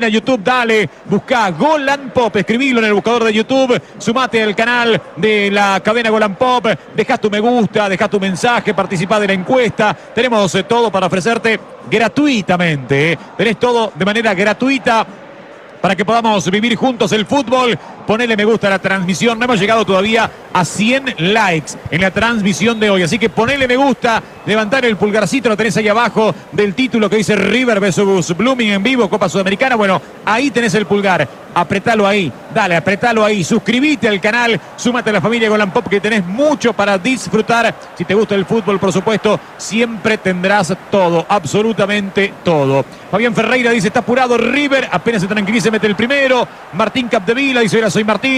también a YouTube, dale, busca Gol and Pop, escribilo en el buscador de YouTube, sumate al canal de la cadena Gol and Pop, dejá tu me gusta, dejá tu mensaje, participá de la encuesta, tenemos todo para ofrecerte gratuitamente, tenés todo de manera gratuita para que podamos vivir juntos el fútbol. Ponele me gusta a la transmisión. No hemos llegado todavía a 100 likes en la transmisión de hoy. Así que ponele me gusta, levantar el pulgarcito, lo tenés ahí abajo del título que dice River vs Blooming en vivo, Copa Sudamericana. Bueno, ahí tenés el pulgar. Apretalo ahí, dale, apretalo ahí. Suscríbete al canal, súmate a la familia Gol and Pop, que tenés mucho para disfrutar. Si te gusta el fútbol, por supuesto, siempre tendrás todo, absolutamente todo. Fabián Ferreira dice, está apurado River, apenas se tranquiliza, mete el primero. Martín Capdevila dice, hola, soy Martín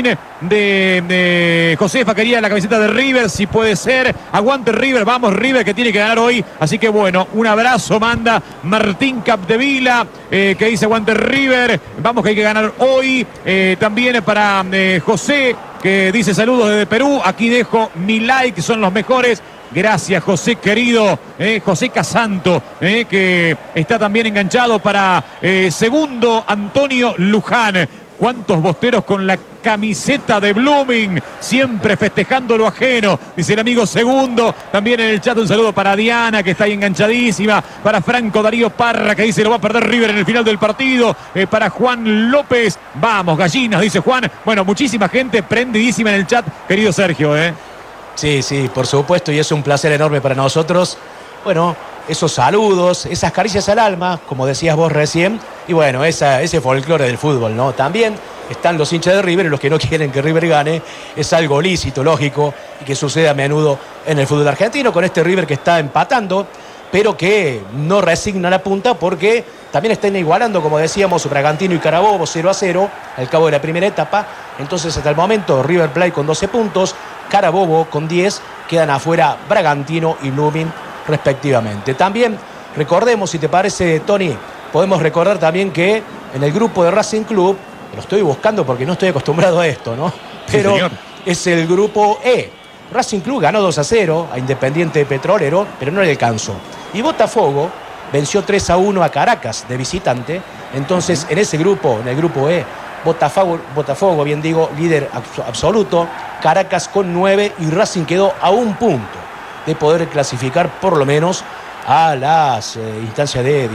de Josefa, quería la camiseta de River, si puede ser. Aguante River, vamos River, que tiene que ganar hoy. Así que bueno, un abrazo manda Martín Capdevila, que dice aguante River, vamos que hay que ganar hoy. También para José, que dice saludos desde Perú, aquí dejo mi like, son los mejores. Gracias José querido, José Casanto, que está también enganchado para segundo Antonio Luján. ¿Cuántos bosteros con la camiseta de Blooming? Siempre festejando lo ajeno, dice el amigo Segundo. También en el chat un saludo para Diana, que está ahí enganchadísima. Para Franco Darío Parra, que dice lo va a perder River en el final del partido. Para Juan López, vamos gallinas, dice Juan. Bueno, muchísima gente prendidísima en el chat, querido Sergio. Sí, por supuesto, y es un placer enorme para nosotros. Bueno, esos saludos, esas caricias al alma, como decías vos recién, y bueno, ese folclore del fútbol, ¿no? También están los hinchas de River y los que no quieren que River gane. Es algo lícito, lógico, y que sucede a menudo en el fútbol argentino, con este River que está empatando, pero que no resigna la punta porque también están igualando, como decíamos, Bragantino y Carabobo 0-0 al cabo de la primera etapa. Entonces, hasta el momento, River Plate con 12 puntos, Carabobo con 10, quedan afuera Bragantino y Blooming respectivamente. También recordemos, si te parece, Tony, podemos recordar también que en el grupo de Racing Club, lo estoy buscando porque no estoy acostumbrado a esto, ¿no? Pero sí, es el grupo E. Racing Club ganó 2-0 a Independiente Petrolero, pero no le alcanzó. Y Botafogo venció 3-1 a Caracas de visitante. Entonces, en ese grupo, en el grupo E, Botafogo, bien digo, líder absoluto, Caracas con 9 y Racing quedó a un punto de poder clasificar por lo menos a las instancias de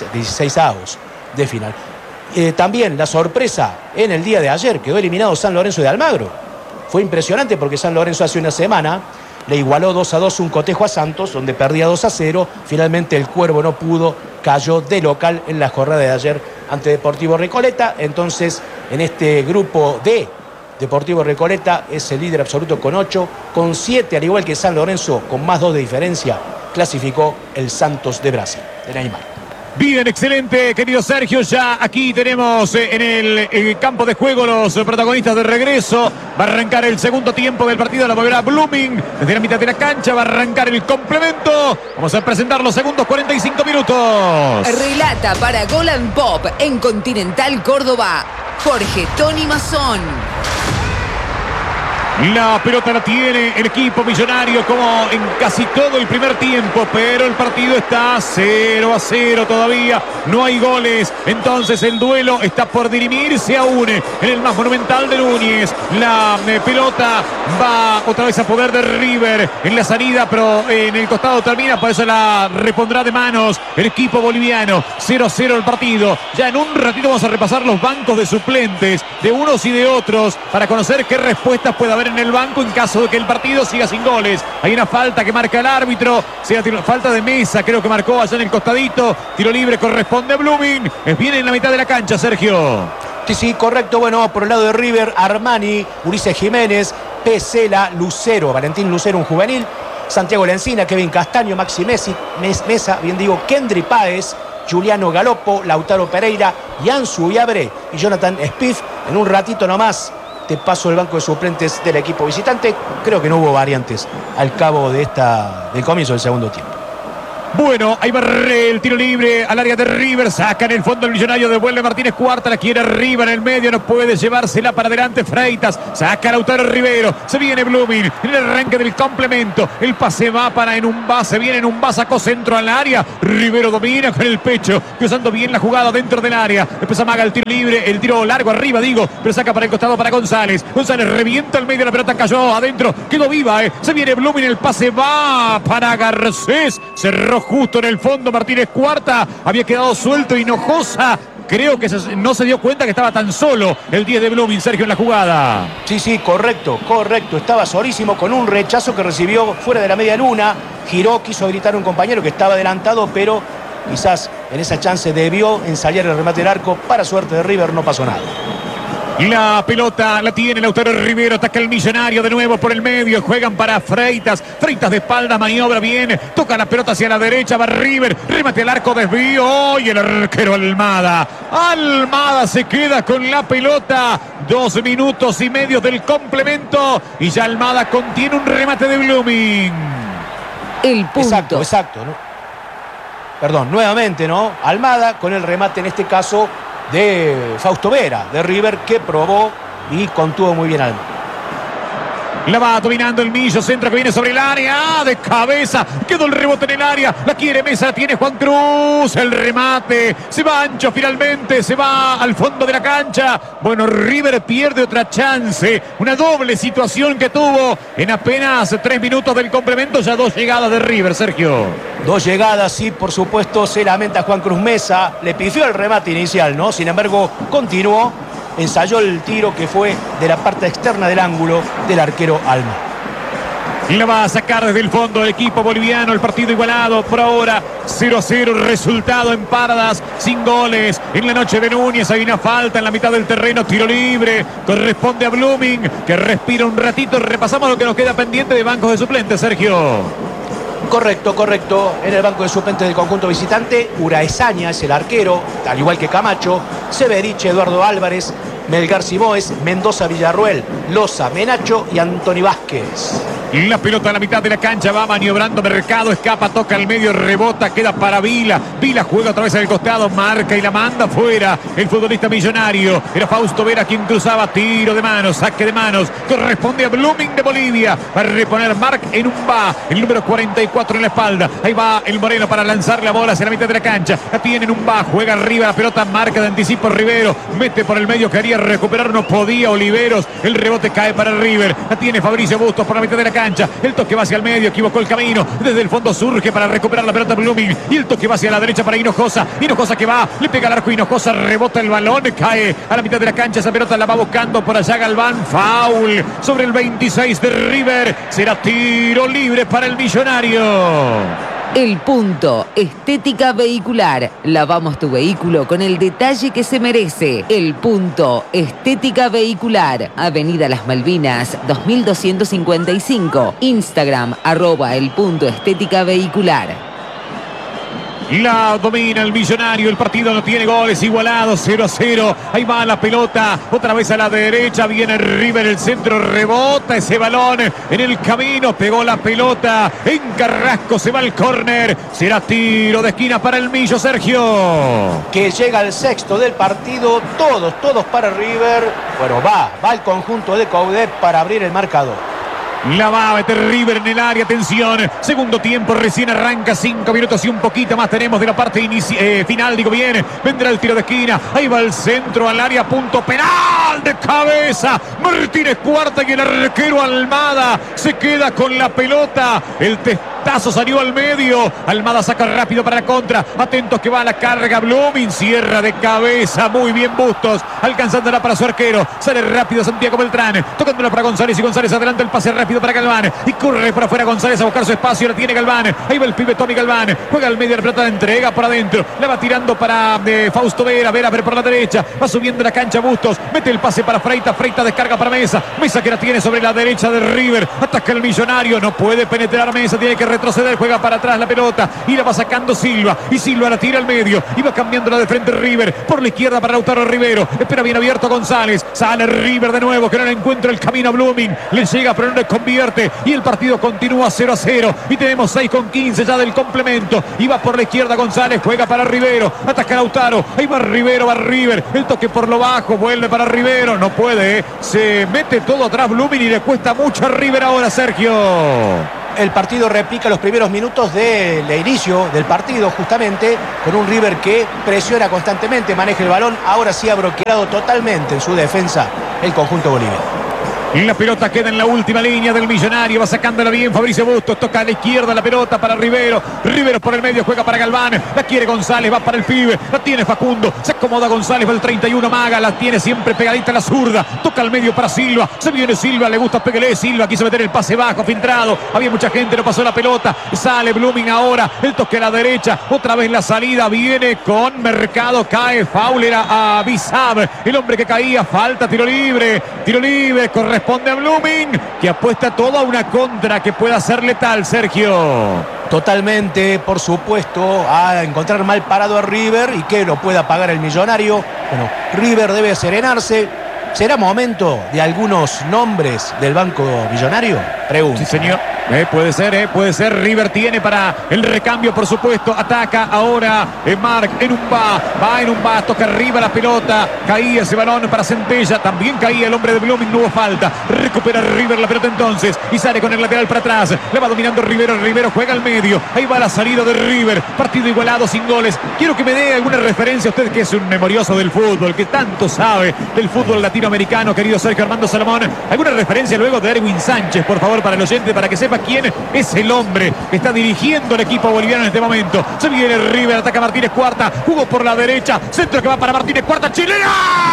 16avos de final. También la sorpresa en el día de ayer, quedó eliminado San Lorenzo de Almagro. Fue impresionante porque San Lorenzo hace una semana le igualó 2-2 un cotejo a Santos, donde perdía 2-0. Finalmente el Cuervo no pudo, cayó de local en la jornada de ayer ante Deportivo Recoleta. Entonces, en este grupo D, Deportivo Recoleta es el líder absoluto con 8, con 7, al igual que San Lorenzo, con más 2 de diferencia, clasificó el Santos de Brasil, de Neymar. Bien, excelente, querido Sergio. Ya aquí tenemos en el campo de juego los protagonistas de regreso. Va a arrancar el segundo tiempo del partido. La moverá Blooming desde la mitad de la cancha. Va a arrancar el complemento. Vamos a presentar los segundos 45 minutos. Relata para Gol and Pop en Continental Córdoba, Jorge Tony Mazón. La pelota la tiene el equipo millonario como en casi todo el primer tiempo, pero el partido está 0-0 todavía, no hay goles, entonces el duelo está por dirimirse aún en el más monumental de Núñez. La pelota va otra vez a poder de River en la salida, pero en el costado termina, por eso la repondrá de manos el equipo boliviano. 0-0 el partido. Ya en un ratito vamos a repasar los bancos de suplentes de unos y de otros para conocer qué respuestas puede haber en el banco en caso de que el partido siga sin goles. Hay una falta que marca el árbitro, falta de Mesa, creo que marcó allá en el costadito. Tiro libre corresponde a Blooming. Viene en la mitad de la cancha, Sergio. Sí, correcto. Bueno, por el lado de River, Armani, Ulises Jiménez, Pesela, Lucero, Valentín Lucero, un juvenil, Santiago Lencina, Kevin Castaño, Maxi Mesa, bien digo, Kendry Páez, Juliano Galopo, Lautaro Pereira, Yansu Uyabre y Jonathan Spiff. En un ratito nomás te paso el banco de suplentes del equipo visitante. Creo que no hubo variantes al cabo de del comienzo del segundo tiempo. Bueno, ahí va el tiro libre al área de River. Saca en el fondo el Millonario. Devuelve Martínez Cuarta. La quiere arriba en el medio. No puede llevársela para adelante Freitas. Saca Lautaro Rivero. Se viene Blooming en el arranque del complemento. El pase va para Enumbá. Se viene Enumbá. Sacó centro al área. Rivero domina con el pecho. Cruzando bien la jugada dentro del área. Después amaga el tiro libre. El tiro largo arriba, digo. Pero saca para el costado para González. González revienta el medio. La pelota cayó adentro. Quedó viva. Se viene Blooming. El pase va para Garcés. Cerró justo en el fondo Martínez Cuarta. Había quedado suelto Hinojosa. Creo que no se dio cuenta que estaba tan solo el 10 de Blooming, Sergio, en la jugada. Sí, correcto. Estaba solísimo con un rechazo que recibió fuera de la media luna. Giró, quiso gritar a un compañero que estaba adelantado, pero quizás en esa chance debió ensayar el remate del arco. Para suerte de River no pasó nada. La pelota la tiene Lautaro Rivero. Ataca el Millonario de nuevo por el medio. Juegan para Freitas. Freitas de espalda, maniobra bien. Toca la pelota hacia la derecha. Va River. Remate al arco, desvío. Y el arquero Almada. Almada se queda con la pelota. 2 minutos y medio del complemento. Y ya Almada contiene un remate de Blooming. El punto. Exacto, ¿no? Perdón, nuevamente, ¿no? Almada con el remate en este caso de Fausto Vera, de River, que probó y contuvo muy bien Alma. La va dominando el Millo, centro que viene sobre el área, de cabeza, quedó el rebote en el área, la quiere Mesa, la tiene Juan Cruz, el remate, se va ancho finalmente, se va al fondo de la cancha. Bueno, River pierde otra chance, una doble situación que tuvo en apenas 3 minutos del complemento, ya 2 llegadas de River, Sergio. 2 llegadas, sí, por supuesto, se lamenta Juan Cruz Mesa, le pifió el remate inicial, ¿no? Sin embargo, continuó. Ensayó el tiro que fue de la parte externa del ángulo del arquero Alma. Y la va a sacar desde el fondo el equipo boliviano. El partido igualado por ahora 0-0. Resultado en Paradas, sin goles. En la noche de Núñez hay una falta en la mitad del terreno. Tiro libre. Corresponde a Blooming, que respira un ratito. Repasamos lo que nos queda pendiente de bancos de suplentes, Sergio. Correcto. En el banco de suplentes del conjunto visitante, Uraesaña es el arquero, al igual que Camacho, Severich, Eduardo Álvarez, Melgar Simoes, Mendoza Villarruel, Loza, Menacho y Antoni Vázquez. La pelota a la mitad de la cancha, va maniobrando Mercado, escapa, toca al medio, rebota, queda para Vila. Vila juega otra vez en el costado, marca y la manda fuera. El futbolista Millonario, era Fausto Vera quien cruzaba, tiro de manos, saque de manos. Corresponde a Blooming de Bolivia. Va a reponer Marc Enumbá, el número 44 en la espalda. Ahí va el Moreno para lanzar la bola hacia la mitad de la cancha. La tiene Enumbá, juega arriba la pelota, marca de anticipo Rivero. Mete por el medio, quería recuperar, no podía Oliveros. El rebote cae para River. La tiene Fabricio Bustos por la mitad de la cancha. El toque va hacia el medio, equivocó el camino. Desde el fondo surge para recuperar la pelota Blooming. Y el toque va hacia la derecha para Hinojosa. Hinojosa que va, le pega al arco. Hinojosa rebota el balón, cae a la mitad de la cancha. Esa pelota la va buscando por allá Galván. Foul sobre el 26 de River. Será tiro libre para el Millonario. El punto, estética vehicular. Lavamos tu vehículo con el detalle que se merece. El punto, estética vehicular. Avenida Las Malvinas, 2255. Instagram, @elpuntoestética vehicular. La domina el Millonario, el partido no tiene goles, igualado 0-0. Ahí va la pelota, otra vez a la derecha, viene River, el centro, rebota ese balón en el camino, pegó la pelota en Carrasco, se va al córner, será tiro de esquina para el Millo, Sergio. Que llega al sexto del partido, todos para River. Bueno, va el conjunto de Coudet para abrir el marcador. La va a meter River en el área, atención, segundo tiempo, recién arranca, 5 minutos y un poquito más tenemos de la parte final, digo bien, vendrá el tiro de esquina, ahí va el centro al área, punto penal de cabeza, Martínez Cuarta y el arquero Almada se queda con la pelota, el testazo salió al medio, Almada saca rápido para la contra, atentos que va a la carga, Blooming cierra de cabeza, muy bien Bustos, alcanzándola para su arquero, sale rápido Santiago Beltrán, tocándola para González y González adelanta el pase rápido para Galván y corre por afuera González a buscar su espacio, la tiene Galván, ahí va el pibe Tommy Galván, juega al medio, la pelota de entrega por adentro, la va tirando para Fausto Vera, Vera por la derecha, va subiendo la cancha Bustos, mete el pase para Freitas, Freitas descarga para Mesa, Mesa que la tiene sobre la derecha de River, ataca el Millonario, no puede penetrar Mesa, tiene que retroceder, juega para atrás la pelota y la va sacando Silva. Y Silva la tira al medio y va cambiándola de frente River. Por la izquierda para Lautaro Rivero. Espera bien abierto González. Sale River de nuevo, que no le encuentra el camino a Blooming. Le llega pero no le convierte. Y el partido continúa 0-0. Y tenemos 6:15 ya del complemento. Y va por la izquierda González, juega para Rivero. Ataca Lautaro. Ahí va Rivero, va River. El toque por lo bajo, vuelve para Rivero. No puede, ¿eh? Se mete todo atrás Blooming y le cuesta mucho a River ahora, Sergio. El partido replica los primeros minutos del inicio del partido, justamente con un River que presiona constantemente, maneja el balón. Ahora sí ha bloqueado totalmente en su defensa el conjunto boliviano. La pelota queda en la última línea del Millonario. Va sacándola bien Fabricio Bustos. Toca a la izquierda la pelota para Rivero. Rivero por el medio, juega para Galván. La quiere González, va para el pibe. La tiene Facundo. Se acomoda González, va el 31 Maga. La tiene siempre pegadita a la zurda. Toca al medio para Silva. Se viene Silva, le gusta Peguelé. Silva quiso meter el pase bajo, filtrado. Había mucha gente, no pasó la pelota. Sale Blooming ahora. El toque a la derecha. Otra vez la salida. Viene con Mercado. Cae Fowler a Bizab. El hombre que caía. Falta, tiro libre. Tiro libre. Corresponde a Blooming, que apuesta todo a una contra que pueda ser letal, Sergio. Totalmente, por supuesto, a encontrar mal parado a River y que lo pueda pagar el Millonario. Bueno, River debe serenarse. ¿Será momento de algunos nombres del banco millonario? Pregunto. Sí, señor. Puede ser. River tiene para el recambio, por supuesto. Ataca ahora Marc en un va en un toca arriba la pelota. Caía ese balón para Centella. También caía el hombre de Blooming, no hubo falta. Recupera River la pelota entonces y sale con el lateral para atrás. Le va dominando Rivero. Rivero juega al medio. Ahí va la salida de River. Partido igualado, sin goles. Quiero que me dé alguna referencia, usted que es un memorioso del fútbol, que tanto sabe del fútbol latinoamericano, querido Sergio Armando Salomón. ¿Alguna referencia luego de Erwin Sánchez, por favor, para el oyente, para que sepa quién es el hombre que está dirigiendo el equipo boliviano en este momento? Se viene River, ataca Martínez Cuarta, jugó por la derecha, centro que va para Martínez Cuarta, chilena,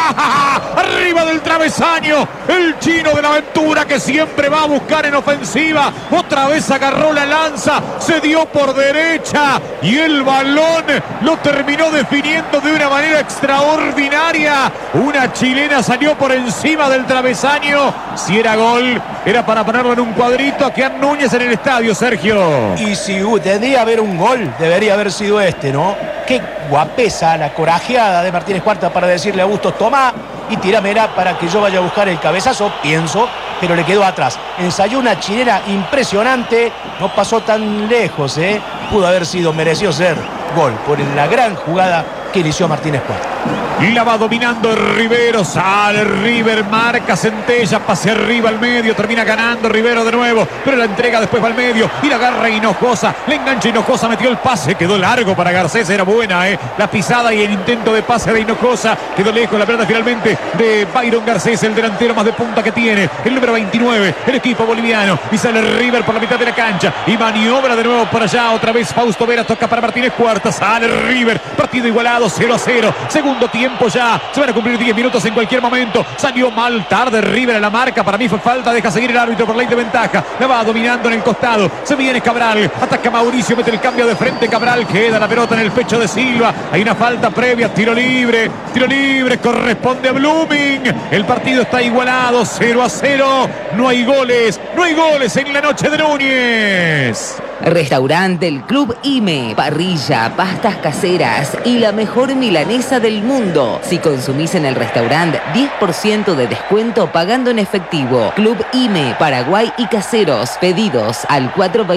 arriba del travesaño, el chino de la aventura que siempre va a buscar en ofensiva, otra vez agarró la lanza, se dio por derecha y el balón lo terminó definiendo de una manera extraordinaria. Una chilena salió por encima del travesaño. Si era gol, era para ponerlo en un cuadrito a Kean Núñez en el estadio, Sergio. Y si tendría haber un gol, debería haber sido este, ¿no? Qué guapesa la corajeada de Martínez Cuarta para decirle a Bustos, toma y tirámela para que yo vaya a buscar el cabezazo, pienso, pero le quedó atrás. Ensayó una chilena impresionante, no pasó tan lejos, ¿eh? Pudo haber sido, mereció ser gol por la gran jugada que inició Martínez Cuarta. La va dominando Rivero, sale River, marca Centella, pase arriba al medio, termina ganando Rivero de nuevo, pero la entrega después va al medio y la agarra Hinojosa, le engancha Hinojosa, metió el pase, quedó largo para Garcés, era buena, la pisada y el intento de pase de Hinojosa, quedó lejos la pelota finalmente de Byron Garcés, el delantero más de punta que tiene, el número 29, el equipo boliviano, y sale River por la mitad de la cancha y maniobra de nuevo por allá, otra vez Fausto Vera, toca para Martínez Cuarta, sale River, partido igualado, 0-0, segundo tiempo ya, se van a cumplir 10 minutos en cualquier momento, salió mal tarde River a la marca, para mí fue falta, deja seguir el árbitro por ley de ventaja, la va dominando en el costado, se viene Cabral, ataca Mauricio, mete el cambio de frente, Cabral, queda la pelota en el pecho de Silva, hay una falta previa, tiro libre, corresponde a Blooming, el partido está igualado, 0-0, no hay goles en la noche de Núñez. Restaurante del Club IME, parrilla, pastas caseras y la mejor milanesa del mundo. Si consumís en el restaurante, 10% de descuento pagando en efectivo. Club IME, Paraguay y Caseros. Pedidos al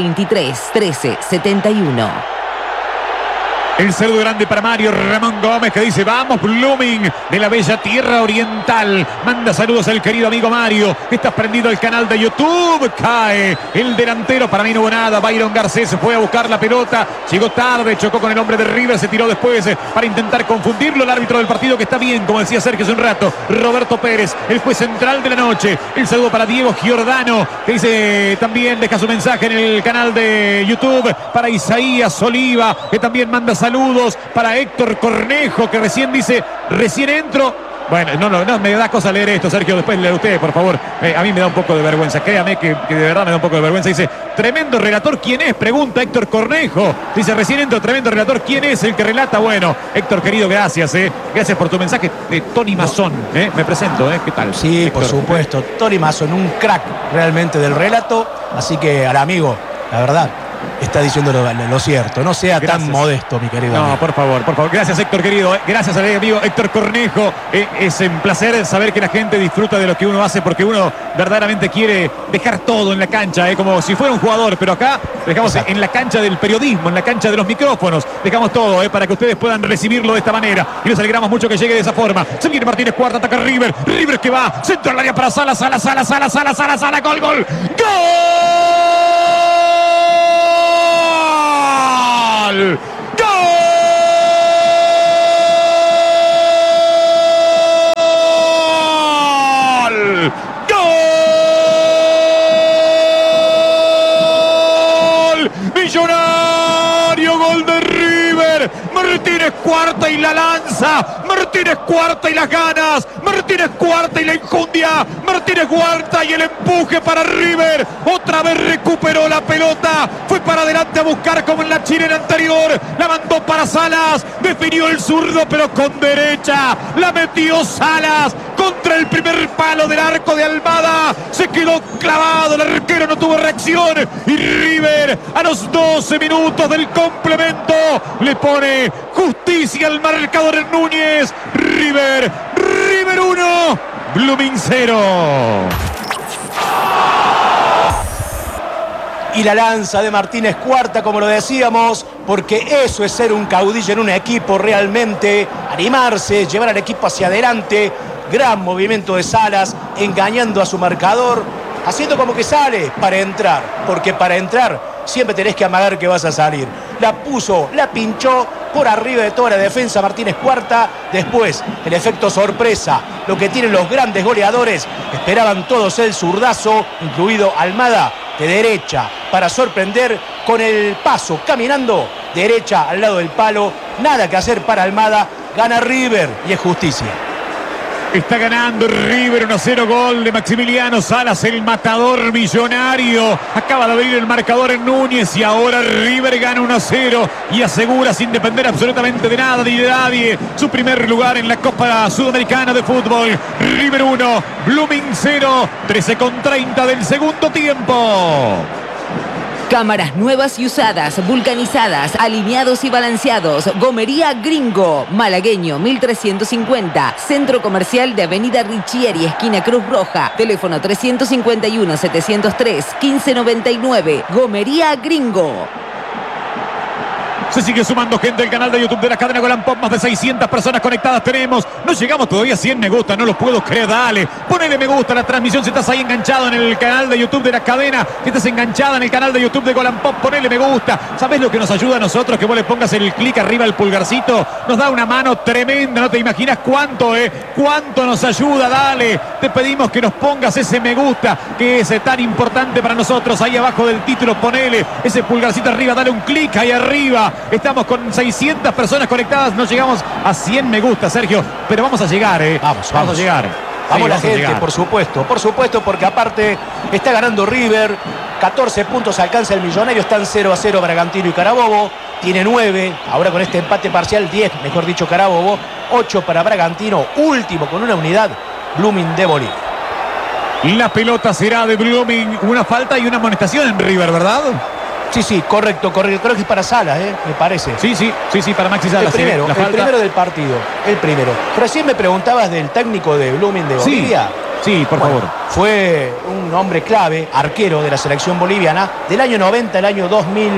423-1371. El saludo grande para Mario Ramón Gómez, que dice, vamos Blooming, de la bella tierra oriental. Manda saludos al querido amigo Mario, que está prendido al canal de YouTube. Cae el delantero, para mí no hubo nada. Byron Garcés fue a buscar la pelota, llegó tarde, chocó con el hombre de River, se tiró después para intentar confundirlo. El árbitro del partido, que está bien, como decía Sergio hace un rato, Roberto Pérez, el juez central de la noche. El saludo para Diego Giordano, que dice, también deja su mensaje en el canal de YouTube. Para Isaías Oliva, que también manda saludos. Para Héctor Cornejo, que recién dice, recién entro. Bueno, no, me da cosa leer esto, Sergio, después lee usted, por favor. A mí me da un poco de vergüenza, créame que de verdad me da un poco de vergüenza. Dice, tremendo relator, ¿quién es? Pregunta Héctor Cornejo. Dice, recién entro, tremendo relator, ¿quién es el que relata? Bueno, Héctor querido, gracias, gracias por tu mensaje. Tony Mazón, me presento, ¿qué tal? Sí, Héctor, por supuesto, Tony Mazón, un crack realmente del relato, así que al amigo, la verdad, está diciendo lo cierto. No sea tan modesto, mi querido amigo. No, por favor, por favor. Gracias, Héctor, querido. Gracias al amigo Héctor Cornejo. Es un placer saber que la gente disfruta de lo que uno hace, porque uno verdaderamente quiere dejar todo en la cancha, como si fuera un jugador. Pero acá dejamos en la cancha del periodismo, en la cancha de los micrófonos. Dejamos todo, para que ustedes puedan recibirlo de esta manera. Y nos alegramos mucho que llegue de esa forma. Se viene Martínez Cuarta, ataca River. River que va, centro al área para Salas, gol, gol. ¡Gol! Millonario, gol de River. Martínez Cuarta y la lanza. Martínez Cuarta y las ganas. Martínez Cuarta y la injundia. Martínez Cuarta y el empuje para River. Otra vez recuperó la pelota. Fue para adelante a buscar como en la chilena anterior. La mandó para Salas. Definió el zurdo pero con derecha. La metió Salas contra el primer palo del arco de Almada. Se quedó clavado. El arquero no tuvo reacción. Y River a los 12 minutos del complemento le pone justicia al marcador en Núñez. River 1, Blooming 0. Y la lanza de Martínez Cuarta, como lo decíamos, porque eso es ser un caudillo en un equipo realmente, animarse, llevar al equipo hacia adelante. Gran movimiento de Salas, engañando a su marcador, haciendo como que sale para entrar, porque para entrar siempre tenés que amagar que vas a salir. La puso, la pinchó por arriba de toda la defensa Martínez Cuarta. Después, el efecto sorpresa, lo que tienen los grandes goleadores. Esperaban todos el zurdazo, incluido Almada, de derecha, para sorprender con el paso, caminando derecha al lado del palo. Nada que hacer para Almada. Gana River y es justicia. Está ganando River 1-0, gol de Maximiliano Salas, el matador millonario. Acaba de abrir el marcador en Núñez y ahora River gana 1-0 y asegura, sin depender absolutamente de nada ni de nadie, su primer lugar en la Copa Sudamericana de Fútbol. River 1, Blooming 0, 13:30 del segundo tiempo. Cámaras nuevas y usadas, vulcanizadas, alineados y balanceados. Gomería Gringo, Malagueño 1350. Centro Comercial de Avenida Richieri, esquina Cruz Roja. Teléfono 351-703-1599. Gomería Gringo. Se sigue sumando gente al canal de YouTube de la cadena Golan Pop. Más de 600 personas conectadas tenemos. No llegamos todavía a 100 me gusta, no lo puedo creer. Dale, ponele me gusta a la transmisión. Si estás ahí enganchado en el canal de YouTube de la cadena, si estás enganchada en el canal de YouTube de Golan Pop, ponele me gusta. ¿Sabés lo que nos ayuda a nosotros? Que vos le pongas el clic arriba al pulgarcito. Nos da una mano tremenda. No te imaginas cuánto, cuánto nos ayuda. Dale, te pedimos que nos pongas ese me gusta, que es tan importante para nosotros. Ahí abajo del título, ponele ese pulgarcito arriba. Dale un clic ahí arriba. Estamos con 600 personas conectadas. No llegamos a 100 me gusta, Sergio, pero vamos a llegar, Vamos a llegar. Vamos la gente, por supuesto, porque aparte está ganando River. 14 puntos alcanza el Millonario. Están 0-0 Bragantino y Carabobo. Tiene 9, ahora con este empate parcial 10, mejor dicho, Carabobo. 8 para Bragantino, último con una unidad, Blooming de Bolivia. La pelota será de Blooming. Una falta y una amonestación en River, ¿verdad? Sí, correcto. Creo que es para Salas, me parece. Sí, para Maxi Salas. El primero del partido. El primero. Recién me preguntabas del técnico de Blooming de Bolivia. Sí, por favor. Fue un hombre clave, arquero de la selección boliviana, del año 90 al año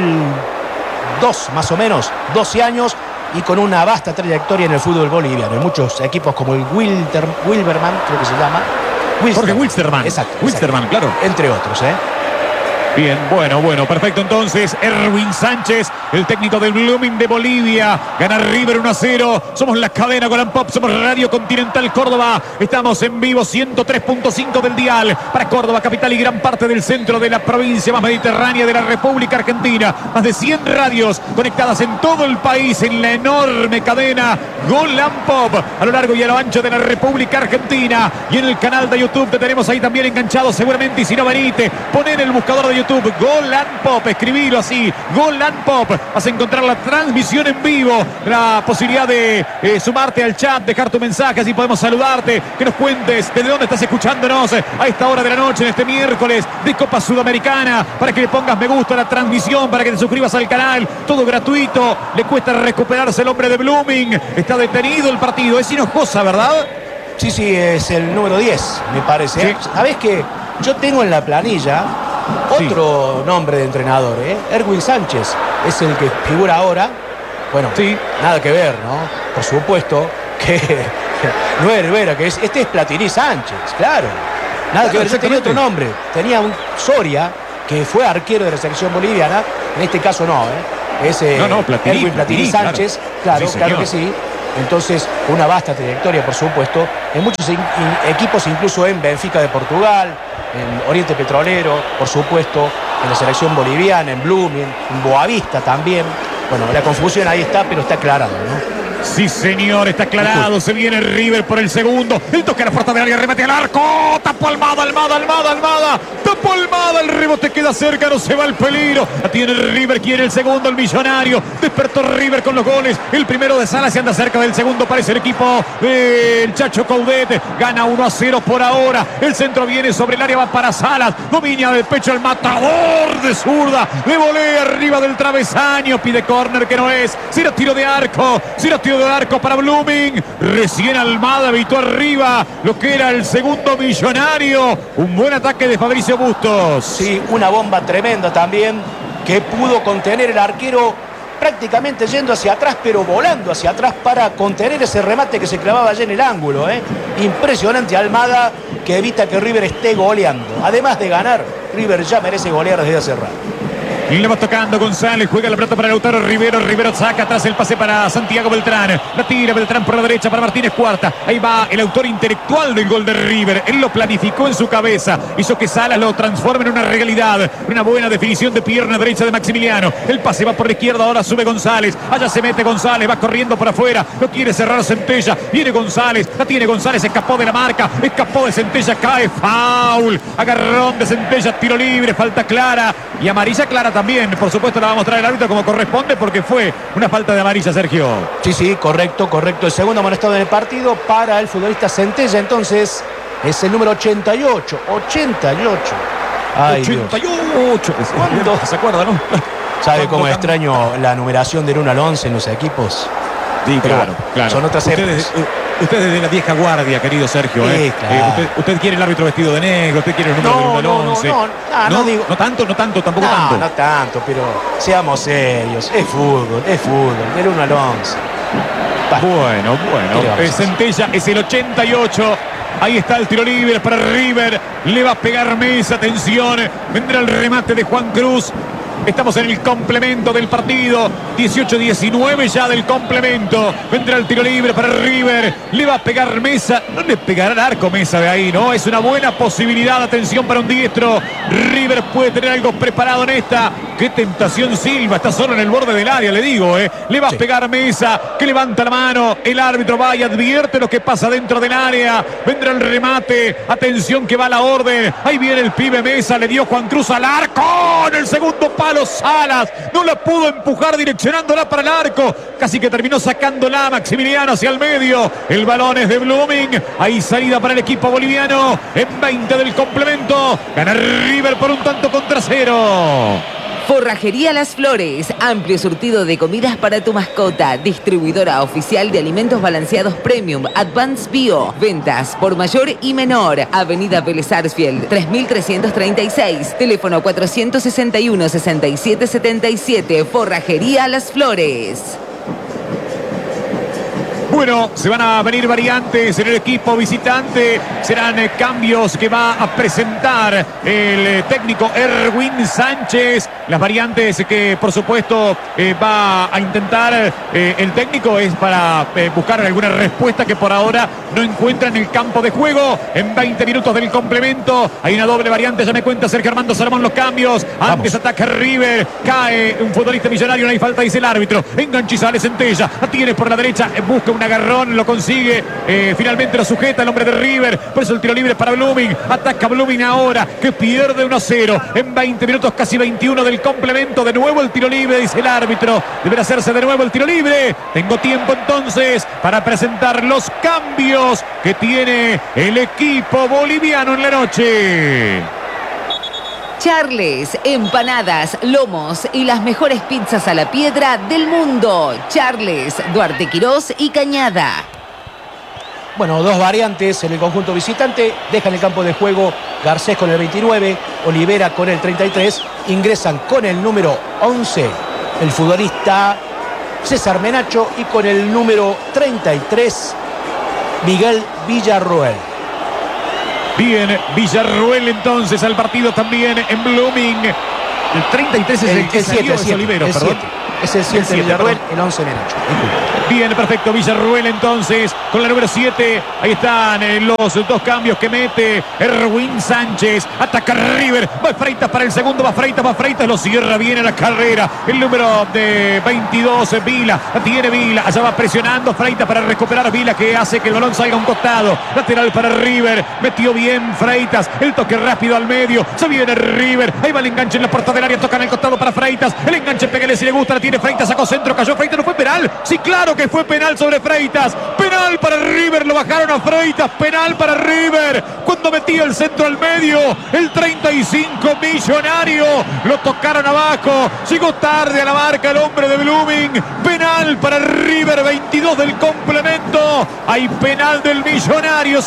2002, más o menos, 12 años, y con una vasta trayectoria en el fútbol boliviano. En muchos equipos como el Wilberman, creo que se llama. Jorge Wilstermann. Exacto. Wilstermann, claro. Entre otros, Bien, bueno, perfecto. Entonces, Erwin Sánchez, el técnico del Blooming de Bolivia, gana River 1-0. Somos la cadena Golan Pop, somos Radio Continental Córdoba. Estamos en vivo, 103.5 del dial para Córdoba, capital y gran parte del centro de la provincia más mediterránea de la República Argentina. Más de 100 radios conectadas en todo el país en la enorme cadena Golan Pop, a lo largo y a lo ancho de la República Argentina. Y en el canal de YouTube te tenemos ahí también enganchado seguramente. Y si no, venite, poné en el buscador de YouTube YouTube, Golan Pop, escribilo así, Golan Pop. Vas a encontrar la transmisión en vivo, la posibilidad de sumarte al chat, dejar tu mensaje, así podemos saludarte, que nos cuentes desde dónde estás escuchándonos a esta hora de la noche, en este miércoles de Copa Sudamericana, para que le pongas me gusta a la transmisión, para que te suscribas al canal, todo gratuito. Le cuesta recuperarse el hombre de Blooming, está detenido el partido, es Hinojosa, ¿verdad? Sí, es el número 10, me parece. Sí. ¿Sabés que yo tengo en la planilla otro nombre de entrenador, Erwin Sánchez, es el que figura ahora. Bueno, sí, nada que ver, ¿no? Por supuesto que no es Rivera, que este es Platini Sánchez, claro. Nada que ver, yo tenía otro nombre. Tenía un Soria, que fue arquero de la selección boliviana. En este caso no, es Erwin Platini Sánchez, claro que sí. Entonces, una vasta trayectoria, por supuesto, en muchos equipos, incluso en Benfica de Portugal, en Oriente Petrolero, por supuesto, en la selección boliviana, en Blooming, en Boavista también. Bueno, la confusión ahí está, pero está aclarado, ¿no? Sí, señor, está aclarado. Se viene River por el segundo. El toque a la puerta del área, remate al arco. Tapó Almada. Tapó Almada. El rebote queda cerca, no se va el peligro. La tiene River, quiere el segundo, el Millonario. Despertó River con los goles. El primero de Salas se anda cerca del segundo. Parece el equipo del Chacho Coudet. Gana 1-0 por ahora. El centro viene sobre el área, va para Salas. Domina del pecho el matador de zurda. Le volea arriba del travesaño. Pide córner que no es. Será tiro de arco. Para Blooming. Recién Almada evitó arriba lo que era el segundo Millonario. Un buen ataque de Fabricio Bustos. Sí, una bomba tremenda también que pudo contener el arquero, prácticamente yendo hacia atrás, pero volando hacia atrás para contener ese remate que se clavaba allá en el ángulo. Impresionante Almada, que evita que River esté goleando. Además de ganar, River ya merece golear desde hace rato. Y le va tocando González, juega la pelota para Lautaro Rivero saca atrás el pase para Santiago Beltrán, la tira Beltrán por la derecha para Martínez Cuarta, ahí va el autor intelectual del gol de River, él lo planificó en su cabeza, hizo que Salas lo transforme en una realidad, una buena definición de pierna derecha de Maximiliano, el pase va por la izquierda, ahora sube González, allá se mete González, va corriendo por afuera, no quiere cerrar Centella, viene González, la tiene González, escapó de la marca, escapó de Centella, cae, foul, agarrón de Centella, tiro libre, falta clara y amarilla clara también, por supuesto la va a mostrar el árbitro como corresponde porque fue una falta de amarilla, Sergio. Sí, correcto. El segundo amonestado en el partido para el futbolista Centella, entonces es el número 88. Ay, 88. ¿Cuándo? ¿Se acuerda, no? ¿Sabe cómo extraño la numeración del 1 al 11 en los equipos? Sí, claro. Son otras épocas. Usted es de la vieja guardia, querido Sergio. Sí, claro. Usted quiere el árbitro vestido de negro, usted quiere el número del 1 al 11. No digo. No tanto, tampoco tanto. No tanto, pero seamos serios. Es fútbol, del 1 al 11. Bueno. Centella es el 88. Ahí está el tiro libre para River. Le va a pegar Mesa, atención. Vendrá el remate de Juan Cruz. Estamos en el complemento del partido. 18-19 ya del complemento. Vendrá el tiro libre para River. Le va a pegar Mesa. No le pegará el arco Mesa de ahí, ¿no? Es una buena posibilidad. Atención para un diestro. River puede tener algo preparado en esta. Qué tentación Silva. Está solo en el borde del área, le digo, Le va a pegar Mesa, que levanta la mano. El árbitro va y advierte lo que pasa dentro del área. Vendrá el remate. Atención que va la orden. Ahí viene el pibe Mesa. Le dio Juan Cruz al arco. En el segundo palo Salas. No la pudo empujar direccionándola para el arco. Casi que terminó sacándola Maximiliano hacia el medio. El balón es de Blooming. Ahí salida para el equipo boliviano. En 20 del complemento. Gana River por un tanto contra 0. Forrajería Las Flores, amplio surtido de comidas para tu mascota, distribuidora oficial de alimentos balanceados Premium, Advanced Bio, ventas por mayor y menor, Avenida Vélez Sarsfield, 3336, teléfono 461-6777, Forrajería Las Flores. Bueno, se van a venir variantes en el equipo visitante. Serán cambios que va a presentar el técnico Erwin Sánchez. Las variantes que, por supuesto, va a intentar el técnico es para buscar alguna respuesta que por ahora no encuentra en el campo de juego. En 20 minutos del complemento hay una doble variante. Ya me cuenta Sergio Armando Salomón los cambios. Antes ataca River. Cae un futbolista Millonario. No hay falta, dice el árbitro. Enganchizales Centella. La tiene por la derecha. Busca una agarrón, lo consigue, finalmente lo sujeta el hombre de River, por eso el tiro libre para Blooming, ataca Blooming ahora, que pierde 1-0, en 20 minutos, casi 21 del complemento, de nuevo el tiro libre, dice el árbitro, deberá hacerse de nuevo el tiro libre, tengo tiempo entonces para presentar los cambios que tiene el equipo boliviano en la noche. Charles, empanadas, lomos y las mejores pizzas a la piedra del mundo. Charles, Duarte Quirós y Cañada. Bueno, dos variantes en el conjunto visitante. Dejan el campo de juego Garcés con el 29, Olivera con el 33. Ingresan con el número 11 el futbolista César Menacho y con el número 33 Miguel Villarroel. Bien, Villarroel entonces al partido también en Blooming. El 33 es el que salió, es Olivero, perdón. Es el 7 Villarroel, el 11 Menacho. Bien, perfecto, Villarroel entonces con la número 7. Ahí están los dos cambios que mete Erwin Sánchez. Ataca River, va Freitas para el segundo, va Freitas, lo cierra bien a la carrera. El número de 22, Vila, la tiene Vila, allá va presionando Freitas para recuperar Vila, que hace que el balón salga a un costado. Lateral para River, metió bien Freitas, el toque rápido al medio, se viene River, ahí va el enganche en la puerta del área, toca en el costado para Freitas, el enganche pégale si le gusta, la tiene Freitas, sacó centro, cayó Freitas, no fue penal, sí, claro que fue penal sobre Freitas, penal para River, lo bajaron a Freitas, penal para River, cuando metía el centro al medio, el 35 Millonario, lo tocaron abajo, llegó tarde a la marca el hombre de Blooming, penal para River, 22 del complemento, hay penal del Millonario,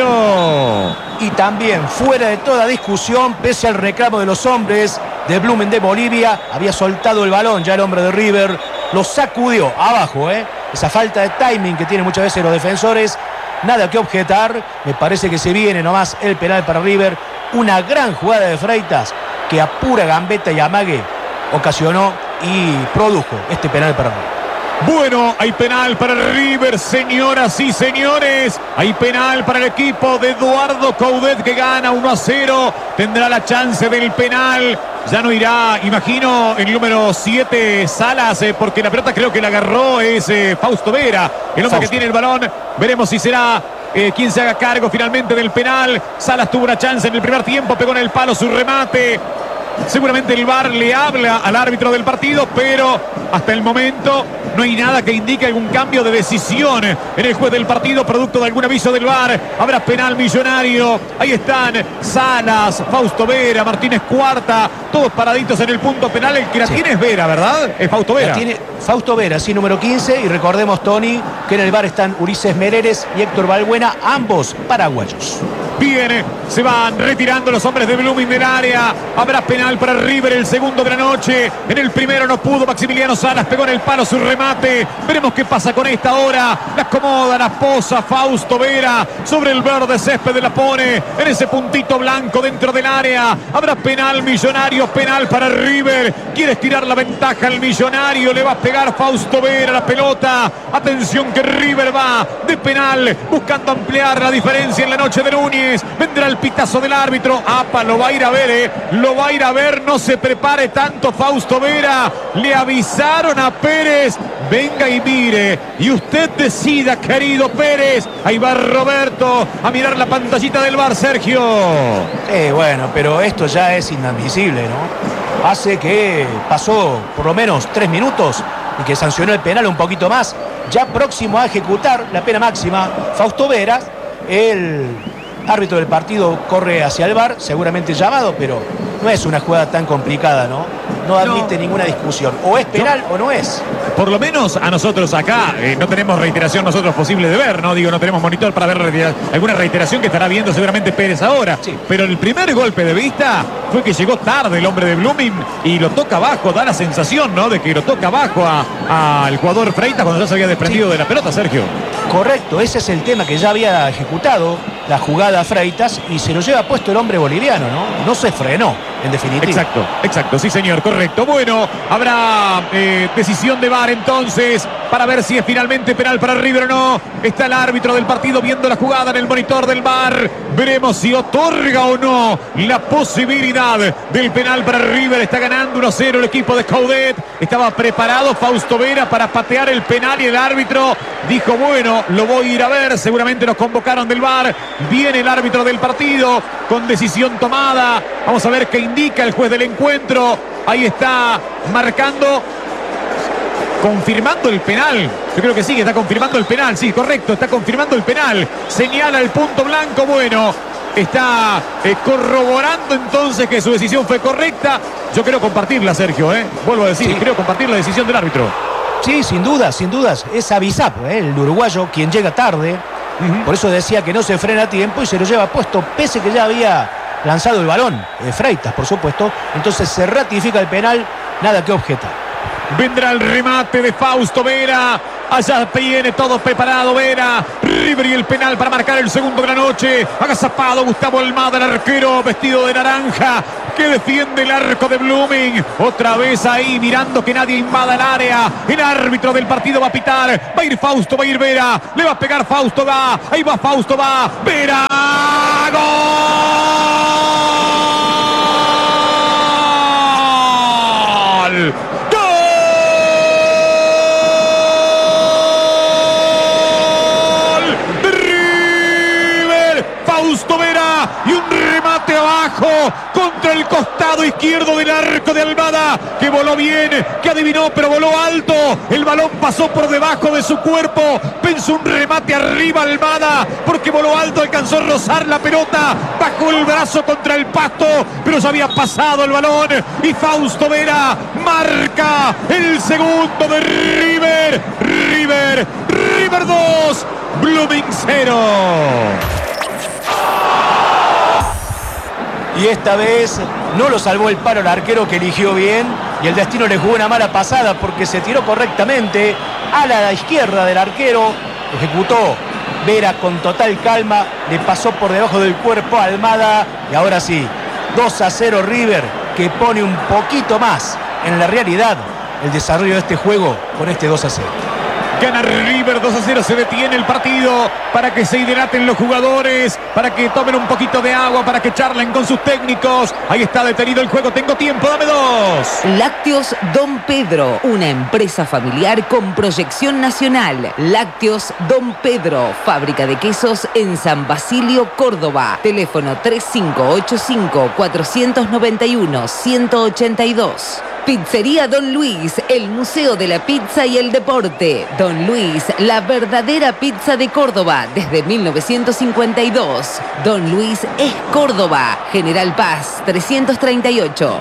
Sergio. Y también fuera de toda discusión, pese al reclamo de los hombres de Blooming de Bolivia, había soltado el balón ya el hombre de River, lo sacudió abajo, esa falta de timing que tienen muchas veces los defensores, nada que objetar, me parece que se viene nomás el penal para River, una gran jugada de Freitas que a pura gambeta y amague ocasionó y produjo este penal para River. Bueno, hay penal para River, señoras y señores. Hay penal para el equipo de Eduardo Coudet que gana 1-0. Tendrá la chance del penal. Ya no irá, imagino, el número 7 Salas, porque la pelota creo que la agarró es Fausto Vera, el hombre que tiene el balón. Veremos si será quien se haga cargo finalmente del penal. Salas tuvo una chance en el primer tiempo, pegó en el palo su remate. Seguramente el VAR le habla al árbitro del partido, pero hasta el momento no hay nada que indique algún cambio de decisión en el juez del partido, producto de algún aviso del VAR. Habrá penal Millonario. Ahí están Salas, Fausto Vera, Martínez Cuarta, todos paraditos en el punto penal. El que la tiene es Vera, ¿verdad? Es Fausto Vera. La tiene Fausto Vera, sí, número 15. Y recordemos, Tony, que en el VAR están Ulises Mereres y Héctor Balbuena, ambos paraguayos. Bien, se van retirando los hombres de Blooming del área. Habrá penal para River, el segundo de la noche. En el primero no pudo Maximiliano Salas, pegó en el palo su remate. Veremos qué pasa con esta hora. La acomoda, la posa Fausto Vera sobre el verde césped, la pone en ese puntito blanco dentro del área. Habrá penal Millonario, penal para River. Quiere estirar la ventaja el Millonario, le va a pegar Fausto Vera la pelota. Atención que River va de penal, buscando ampliar la diferencia en la noche de Núñez. Vendrá el pitazo del árbitro. Apa, lo va a ir a ver, lo va a ir a ver. No se prepare tanto Fausto Vera. Le avisaron a Pérez. Venga y mire. Y usted decida, querido Pérez. Ahí va Roberto a mirar la pantallita del VAR, Sergio. Bueno, pero esto ya es inadmisible, ¿no? Hace que pasó por lo menos 3 minutos y que sancionó el penal un poquito más. Ya próximo a ejecutar la pena máxima, Fausto Vera, el árbitro del partido, corre hacia el VAR, seguramente llamado, pero no es una jugada tan complicada, ¿no? No admite ninguna discusión. O es penal o no es. Por lo menos a nosotros acá no tenemos reiteración nosotros posible de ver, ¿no? Digo, no tenemos monitor para ver alguna reiteración que estará viendo seguramente Pérez ahora. Sí. Pero el primer golpe de vista fue que llegó tarde el hombre de Blooming y lo toca abajo, da la sensación, ¿no? De que lo toca abajo al jugador Freitas cuando ya se había desprendido de la pelota, Sergio. Correcto, ese es el tema, que ya había ejecutado la jugada Freitas y se lo lleva puesto el hombre boliviano, ¿no? No se frenó, en definitiva. Exacto, sí señor, correcto. Bueno, habrá decisión de VAR entonces. para ver si es finalmente penal para River o no. Está el árbitro del partido viendo la jugada en el monitor del VAR. Veremos si otorga o no la posibilidad del penal para River. Está ganando 1-0 el equipo de Coudet. Estaba preparado Fausto Vera para patear el penal y el árbitro dijo, bueno, lo voy a ir a ver. Seguramente nos convocaron del VAR. Viene el árbitro del partido con decisión tomada. Vamos a ver qué indica el juez del encuentro. Ahí está marcando, confirmando el penal. Yo creo que sí, está confirmando el penal. Sí, correcto, está confirmando el penal. Señala el punto blanco. Bueno, está corroborando entonces que su decisión fue correcta. Yo quiero compartirla, Sergio. Vuelvo a decir, creo compartir la decisión del árbitro. Sí, sin dudas. Es Abisap, el uruguayo, quien llega tarde. Por eso decía que no se frena a tiempo y se lo lleva puesto, pese que ya había lanzado el balón. Freitas, por supuesto. Entonces se ratifica el penal, nada que objetar. Vendrá el remate de Fausto Vera. Allá viene todo preparado Vera. River y el penal para marcar el segundo de la noche. Agazapado Gustavo Almada, el arquero vestido de naranja, que defiende el arco de Blooming. Otra vez ahí mirando que nadie invada el área. El árbitro del partido va a pitar. Va a ir Fausto, va a ir Vera. Le va a pegar Fausto, va. Ahí va Fausto, va. Vera. ¡Gol! Fausto Vera y un remate abajo contra el costado izquierdo del arco de Almada, que voló bien, que adivinó, pero voló alto. El balón pasó por debajo de su cuerpo. Pensó un remate arriba Almada, porque voló alto, alcanzó a rozar la pelota, bajó el brazo contra el pasto, pero se había pasado el balón y Fausto Vera marca el segundo de River. River 2, Blooming 0. Y esta vez no lo salvó el paro el arquero, que eligió bien, y el destino le jugó una mala pasada porque se tiró correctamente a la izquierda del arquero. Ejecutó Vera con total calma, le pasó por debajo del cuerpo a Almada y ahora sí, 2-0 River, que pone un poquito más en la realidad el desarrollo de este juego con este 2-0. Gana River 2-0, se detiene el partido para que se hidraten los jugadores, para que tomen un poquito de agua, para que charlen con sus técnicos. Ahí está detenido el juego, tengo tiempo, dame 2. Lácteos Don Pedro, una empresa familiar con proyección nacional. Lácteos Don Pedro, fábrica de quesos en San Basilio, Córdoba. Teléfono 3585-491-182. Pizzería Don Luis, el museo de la pizza y el deporte. Don Luis, la verdadera pizza de Córdoba desde 1952. Don Luis es Córdoba, General Paz 338.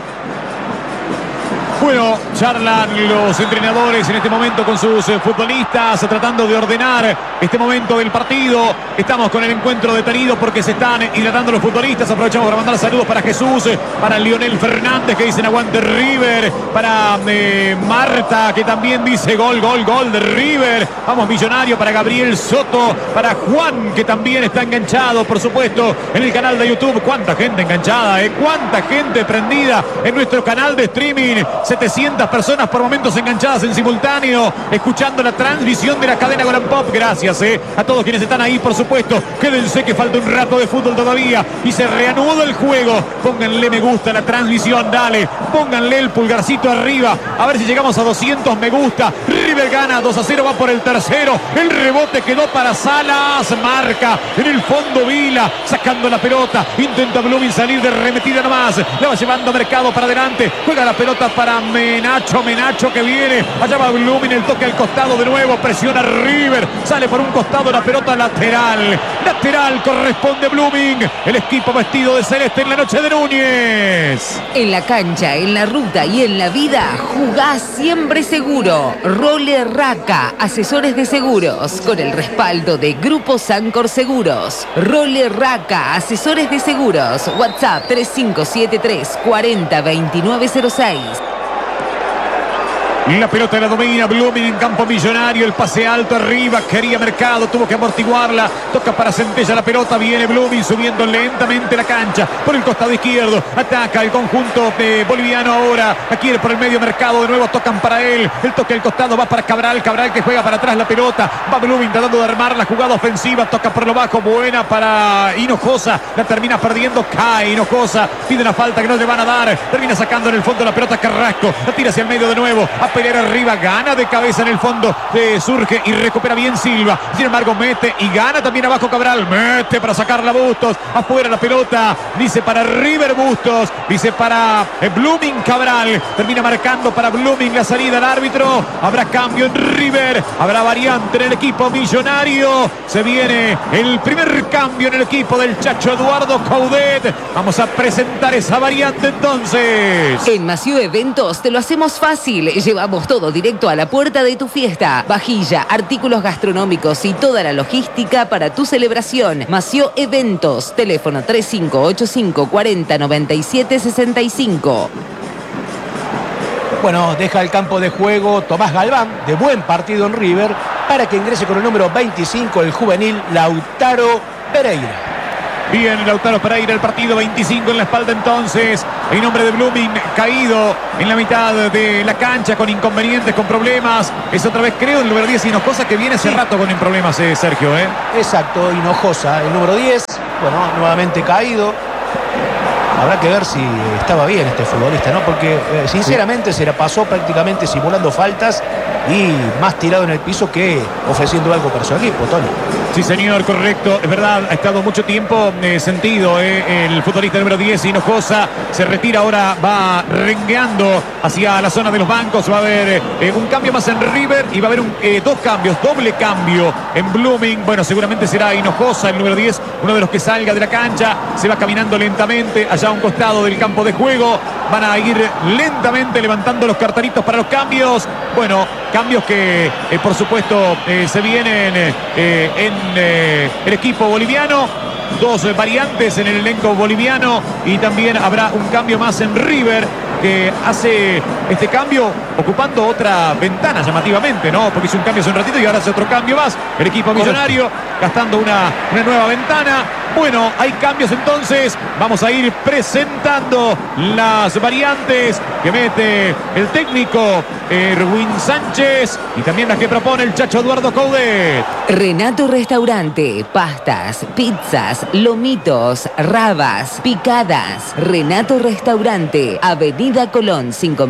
Bueno, charlan los entrenadores en este momento con sus futbolistas, tratando de ordenar este momento del partido. Estamos con el encuentro detenido porque se están hidratando los futbolistas. Aprovechamos para mandar saludos para Jesús, para Lionel Fernández, que dicen aguante River, para Marta, que también dice gol de River. Vamos Millonario, para Gabriel Soto, para Juan, que también está enganchado, por supuesto, en el canal de YouTube. Cuánta gente enganchada, cuánta gente prendida en nuestro canal de streaming. 700 personas por momentos enganchadas en simultáneo, escuchando la transmisión de la cadena Golan Pop. Gracias a todos quienes están ahí, por supuesto. Quédense que falta un rato de fútbol todavía y se reanuda el juego. Pónganle me gusta a la transmisión, dale. Pónganle el pulgarcito arriba, a ver si llegamos a 200 me gusta. River gana 2-0, va por el tercero. El rebote quedó para Salas, marca en el fondo Vila, sacando la pelota. Intenta Blooming salir de remetida nomás. La va llevando Mercado para adelante. Juega la pelota para Menacho que viene. Allá va Blooming, el toque al costado de nuevo. Presiona River. Sale por un costado la pelota lateral. Lateral corresponde Blooming. El equipo vestido de celeste en la noche de Núñez. En la cancha, en la ruta y en la vida, jugá siempre seguro. Role Raca, asesores de seguros, con el respaldo de Grupo Sancor Seguros. Role Raca, asesores de seguros. WhatsApp 3573 40 2906. La pelota la domina Blooming en campo millonario. El pase alto arriba. Quería Mercado. Tuvo que amortiguarla. Toca para Centella la pelota. Viene Blooming subiendo lentamente la cancha. Por el costado izquierdo. Ataca el conjunto boliviano ahora. Aquí por el medio Mercado. De nuevo tocan para él. El toque al costado va para Cabral. Cabral que juega para atrás la pelota. Va Blooming tratando de armar la jugada ofensiva. Toca por lo bajo. Buena para Hinojosa. La termina perdiendo. Cae Hinojosa. Pide una falta que no le van a dar. Termina sacando en el fondo la pelota Carrasco. La tira hacia el medio de nuevo. Pelear arriba, gana de cabeza en el fondo, surge y recupera bien Silva, sin embargo mete y gana también abajo Cabral, mete para sacarla Bustos, afuera la pelota, dice para River Bustos, dice para Blooming Cabral, termina marcando para Blooming la salida al árbitro, habrá cambio en River, habrá variante en el equipo millonario, se viene el primer cambio en el equipo del Chacho Eduardo Coudet, vamos a presentar esa variante entonces. En Mació Eventos te lo hacemos fácil, llevamos todo directo a la puerta de tu fiesta. Vajilla, artículos gastronómicos y toda la logística para tu celebración. Mació Eventos, teléfono 3585 40 97 65. Bueno, deja el campo de juego Tomás Galván, de buen partido en River, para que ingrese con el número 25, el juvenil Lautaro Pereira. Bien, Lautaro Pereira, el partido 25 en la espalda entonces. En nombre de Blooming, caído en la mitad de la cancha con inconvenientes, con problemas. Es otra vez, creo, el número 10 Hinojosa, que viene hace rato con problemas, Sergio. Exacto, Hinojosa, el número 10. Bueno, nuevamente caído. Habrá que ver si estaba bien este futbolista, ¿no? Porque sinceramente se la pasó prácticamente simulando faltas y más tirado en el piso que ofreciendo algo para su equipo, Tony. Sí, señor, correcto. Es verdad, ha estado mucho tiempo sentido el futbolista número 10, Hinojosa. Se retira ahora, va rengueando hacia la zona de los bancos. Va a haber un cambio más en River y va a haber dos cambios, doble cambio en Blooming. Bueno, seguramente será Hinojosa, el número 10, uno de los que salga de la cancha. Se va caminando lentamente allá a un costado del campo de juego. Van a ir lentamente levantando los cartelitos para los cambios. Bueno, cambios que por supuesto se vienen en el equipo boliviano. Dos variantes en el elenco boliviano y también habrá un cambio más en River, que hace este cambio ocupando otra ventana llamativamente, ¿no? Porque hizo un cambio hace un ratito y ahora hace otro cambio más. El equipo millonario gastando una nueva ventana. Bueno, hay cambios entonces. Vamos a ir presentando las variantes que mete el técnico Erwin Sánchez y también las que propone el Chacho Eduardo Coudet. Renato Restaurante, pastas, pizzas, lomitos, rabas, picadas. Renato Restaurante, Avenida Colón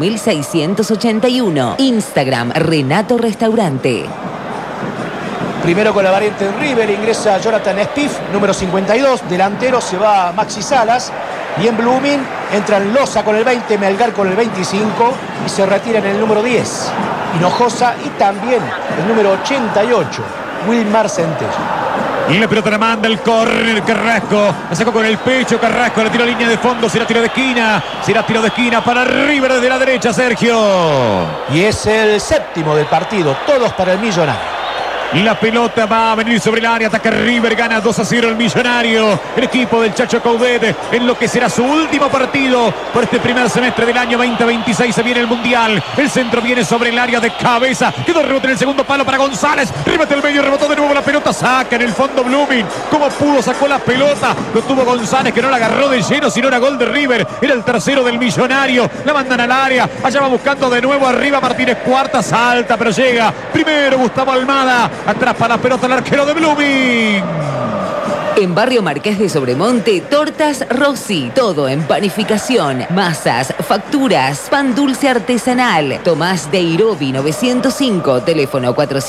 5681. Instagram Renato Restaurante. Primero con la variante en River ingresa Jonathan Spiff, número 52. Delantero se va Maxi Salas. Y en Blooming entran Loza con el 20, Melgar con el 25 y se retiran el número 10, Hinojosa, y también el número 88, Wilmar Centella. Y la pelota la manda el córner, Carrasco. La sacó con el pecho, Carrasco. La tiró a línea de fondo. Será tiro de esquina. Será tiro de esquina para River desde la derecha, Sergio. Y es el séptimo del partido. Todos para el millonario. La pelota va a venir sobre el área. Ataca River. Gana 2-0 el millonario. El equipo del Chacho Coudet en lo que será su último partido por este primer semestre del año 2026. Se viene el Mundial. El centro viene sobre el área de cabeza. Quedó rebote en el segundo palo para González. Remate el medio. Rebotó de nuevo la pelota. Saca en el fondo Blooming. Como pudo, sacó la pelota. Lo tuvo González, que no la agarró de lleno, sino era gol de River. Era el tercero del millonario. La mandan al área. Allá va buscando de nuevo arriba Martínez Cuarta. Salta, pero llega. Primero Gustavo Almada. Atrás para la pelota el arquero de Blooming. En Barrio Marqués de Sobremonte, Tortas Rossi. Todo en panificación, masas, facturas, pan dulce artesanal. Tomás de Irobi 905, teléfono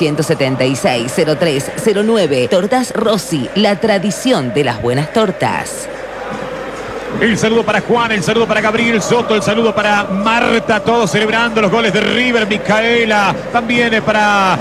476-0309. Tortas Rossi, la tradición de las buenas tortas. El saludo para Juan, el saludo para Gabriel Soto, el saludo para Marta, todos celebrando los goles de River, Micaela, también para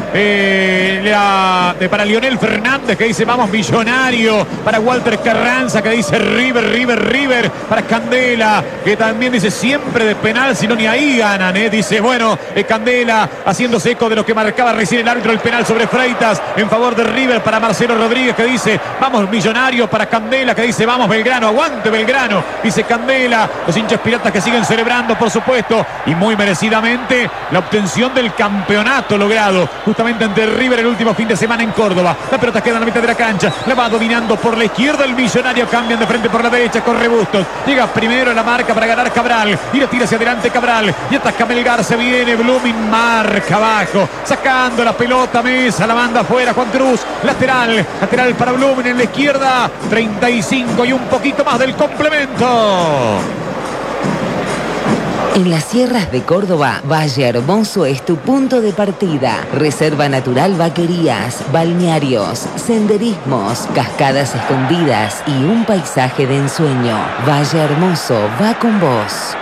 Lionel Fernández, que dice vamos millonario, para Walter Carranza, que dice River, para Candela, que también dice siempre de penal, si no ni ahí ganan, dice bueno, Candela haciéndose eco de lo que marcaba recién el árbitro, el penal sobre Freitas en favor de River, para Marcelo Rodríguez, que dice vamos millonario, para Candela, que dice vamos Belgrano, aguante Belgrano. dice Candela. Los hinchas piratas que siguen celebrando, por supuesto, y muy merecidamente, la obtención del campeonato logrado justamente ante River el último fin de semana en Córdoba. La pelota queda en la mitad de la cancha, la va dominando por la izquierda el Millonario, cambian de frente por la derecha, corre Bustos, llega primero en la marca para ganar Cabral, y lo tira hacia adelante Cabral, y ataca Melgar, se viene Blooming, marca abajo, sacando la pelota Mesa, la manda afuera Juan Cruz, lateral para Blooming en la izquierda, 35 y un poquito más del complemento. En las sierras de Córdoba, Valle Hermoso es tu punto de partida. Reserva natural, vaquerías, balnearios, senderismos, cascadas escondidas y un paisaje de ensueño. Valle Hermoso va con vos.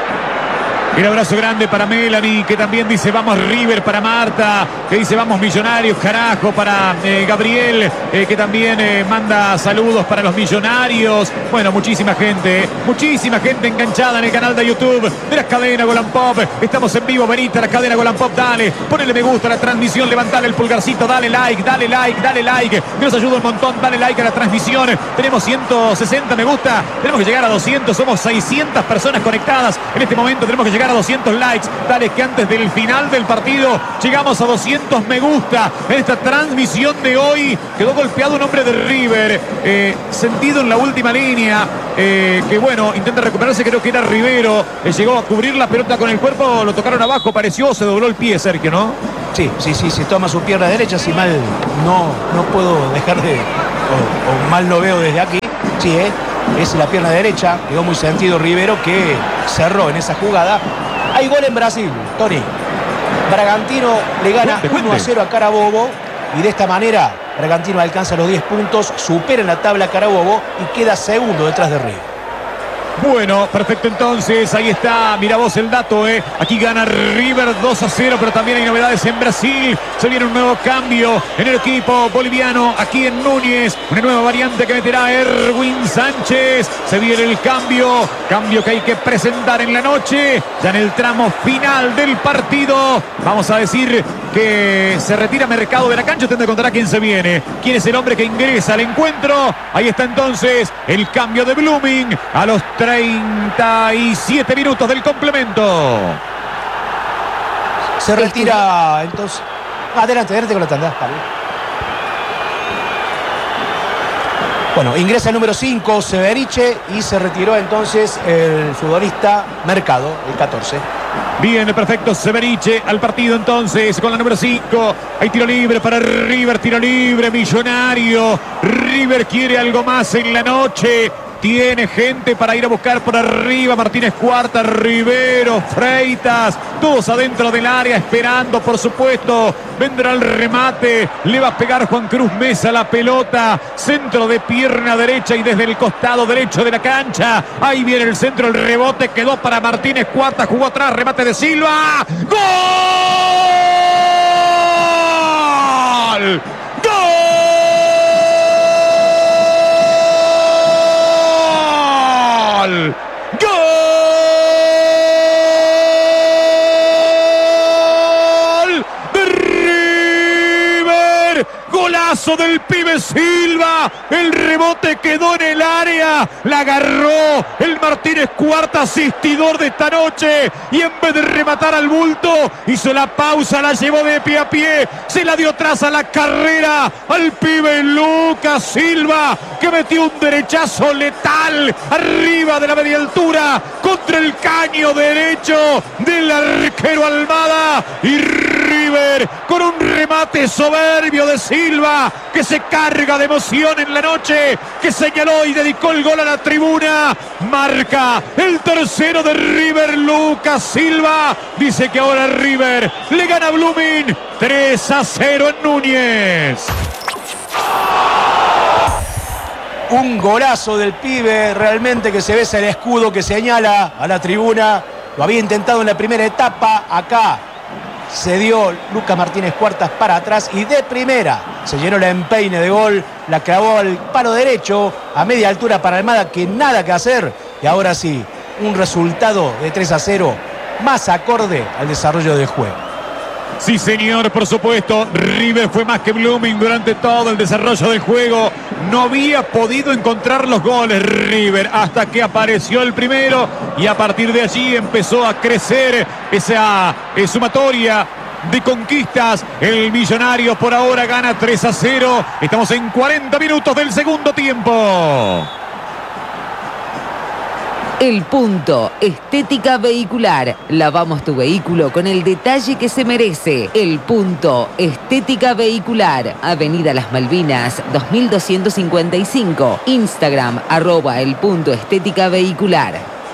Un abrazo grande para Melanie, que también dice vamos River, para Marta, que dice vamos Millonarios, carajo, para Gabriel, que también manda saludos para los Millonarios. Bueno, muchísima gente enganchada en el canal de YouTube de la cadena Golan Pop. Estamos en vivo, venite a la cadena Golan Pop, dale, ponele me gusta a la transmisión, levantale el pulgarcito, dale like, que nos ayuda un montón, dale like a la transmisión. Tenemos 160 me gusta, tenemos que llegar a 200, somos 600 personas conectadas en este momento, tenemos que llegar a 200 likes, dale que antes del final del partido llegamos a 200 me gusta en esta transmisión de hoy. Quedó golpeado un hombre de River, sentido en la última línea, que bueno, intenta recuperarse, creo que era Rivero, llegó a cubrir la pelota con el cuerpo, lo tocaron abajo, pareció, se dobló el pie, Sergio, ¿no? Sí, toma su pierna derecha, si mal no puedo dejar de, o mal lo veo desde aquí, sí, es la pierna derecha, quedó muy sentido Rivero, que cerró en esa jugada. Hay gol en Brasil, Tony. Bragantino le gana 1-0 a Carabobo y de esta manera Bragantino alcanza los 10 puntos, supera en la tabla a Carabobo y queda segundo detrás de River. Bueno, perfecto, entonces, ahí está, mira vos el dato, aquí gana River 2-0, pero también hay novedades en Brasil, se viene un nuevo cambio en el equipo boliviano, aquí en Núñez, una nueva variante que meterá Erwin Sánchez, se viene el cambio que hay que presentar en la noche, ya en el tramo final del partido, vamos a decir que se retira Mercado de la cancha, usted me contará quién se viene, quién es el hombre que ingresa al encuentro, ahí está entonces el cambio de Blooming a los 37 minutos del complemento. Se retira entonces. Adelante con la tanda. Bueno, ingresa el número 5, Severiche, y se retiró entonces el futbolista Mercado, el 14. Bien, perfecto, Severiche al partido entonces con la número 5. Hay tiro libre para River, tiro libre, Millonario. River quiere algo más en la noche. Tiene gente para ir a buscar por arriba. Martínez Cuarta, Rivero, Freitas, todos adentro del área esperando, por supuesto. Vendrá el remate, le va a pegar Juan Cruz Mesa la pelota. Centro de pierna derecha y desde el costado derecho de la cancha. Ahí viene el centro, el rebote quedó para Martínez Cuarta, jugó atrás, remate de Silva. ¡Gol! ¡Gol! ¡De River! ¡Golazo del pibe Silva! El rebote quedó en el área, la agarró el Martínez Cuarta, asistidor de esta noche, y en vez de rematar al bulto, hizo la pausa, la llevó de pie a pie, se la dio atrás a la carrera al pibe Lucas Silva, que metió un derechazo letal arriba de la media altura contra el caño derecho del arquero Almada, y River con un remate soberbio de Silva, que se carga de emoción en la noche, que señaló y dedicó el gol a la tribuna. Marca el tercero de River, Lucas Silva. Dice que ahora River le gana a Blooming 3-0 en Núñez. Un golazo del pibe, realmente, que se besa el escudo, que señala a la tribuna. Lo había intentado en la primera etapa, acá se dio Lucas Martínez Cuartas para atrás y de primera se llenó la empeine de gol, la clavó al palo derecho a media altura para Almada, que nada que hacer, y ahora sí, un resultado de 3-0 más acorde al desarrollo del juego. Sí, señor, por supuesto. River fue más que Blooming durante todo el desarrollo del juego. No había podido encontrar los goles River hasta que apareció el primero y a partir de allí empezó a crecer esa sumatoria de conquistas. El Millonario por ahora gana 3-0. Estamos en 40 minutos del segundo tiempo. El Punto, estética vehicular. Lavamos tu vehículo con el detalle que se merece. El Punto, estética vehicular. Avenida Las Malvinas, 2255. Instagram, @El Punto, estética vehicular.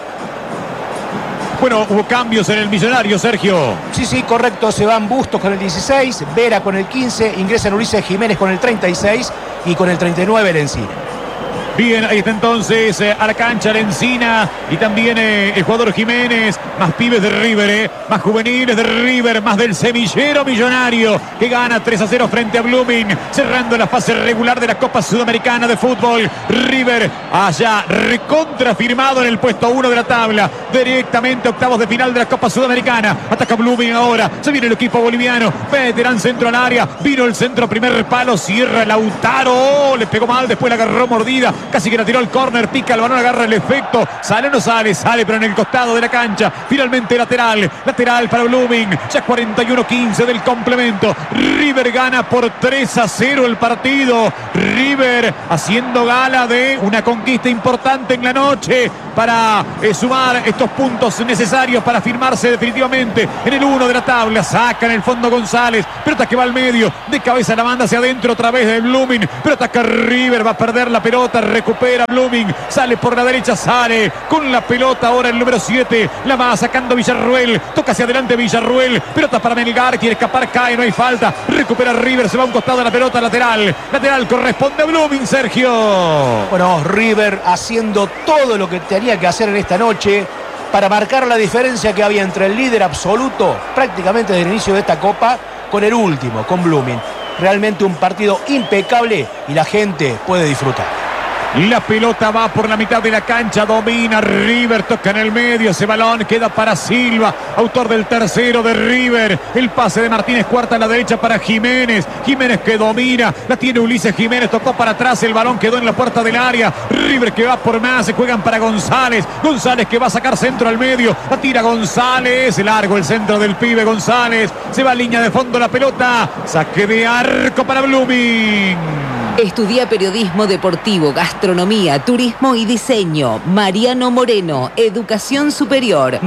Bueno, hubo cambios en el Millonario, Sergio. Sí, correcto. Se van Bustos con el 16, Vera con el 15, ingresan Ulises Jiménez con el 36 y con el 39 el Encina. Bien, ahí está entonces a la cancha la Encina y también el jugador Jiménez. Más pibes de River, más juveniles de River, más del semillero Millonario que gana 3-0 frente a Blooming, cerrando la fase regular de la Copa Sudamericana de Fútbol. River allá recontrafirmado en el puesto 1 de la tabla, directamente octavos de final de la Copa Sudamericana. Ataca Blooming ahora, se viene el equipo boliviano, Veterán centro al área, vino el centro, primer palo, cierra Lautaro, le pegó mal, después la agarró mordida. Casi que la tiró al córner, pica el balón, agarra el efecto. Sale o no sale, sale, pero en el costado de la cancha. Finalmente lateral para Blooming. Ya 41-15 del complemento. River gana por 3-0 el partido. River haciendo gala de una conquista importante en la noche para sumar estos puntos necesarios para firmarse definitivamente en el 1 de la tabla. Saca en el fondo González. Pelota que va al medio. De cabeza la manda hacia adentro otra vez de Blooming. Pero ataca River, va a perder la pelota. Recupera Blooming, sale por la derecha, sale con la pelota ahora el número 7, la va sacando Villarruel, toca hacia adelante Villarruel, pelota para Melgar, quiere escapar, cae, no hay falta, recupera River, se va a un costado de la pelota, lateral corresponde a Blooming, Sergio. Bueno, River haciendo todo lo que tenía que hacer en esta noche para marcar la diferencia que había entre el líder absoluto prácticamente desde el inicio de esta Copa con el último, con Blooming. Realmente un partido impecable y la gente puede disfrutar. La pelota va por la mitad de la cancha, domina River, toca en el medio, ese balón queda para Silva, autor del tercero de River. El pase de Martínez Cuarta a la derecha para Jiménez, Jiménez que domina, la tiene Ulises Jiménez, tocó para atrás, el balón quedó en la puerta del área. River que va por más, se juegan para González, González que va a sacar centro al medio, la tira González, largo el centro del pibe González, se va a línea de fondo la pelota, saque de arco para Blooming. Estudia periodismo deportivo, gastronomía, turismo y diseño. Mariano Moreno, educación superior.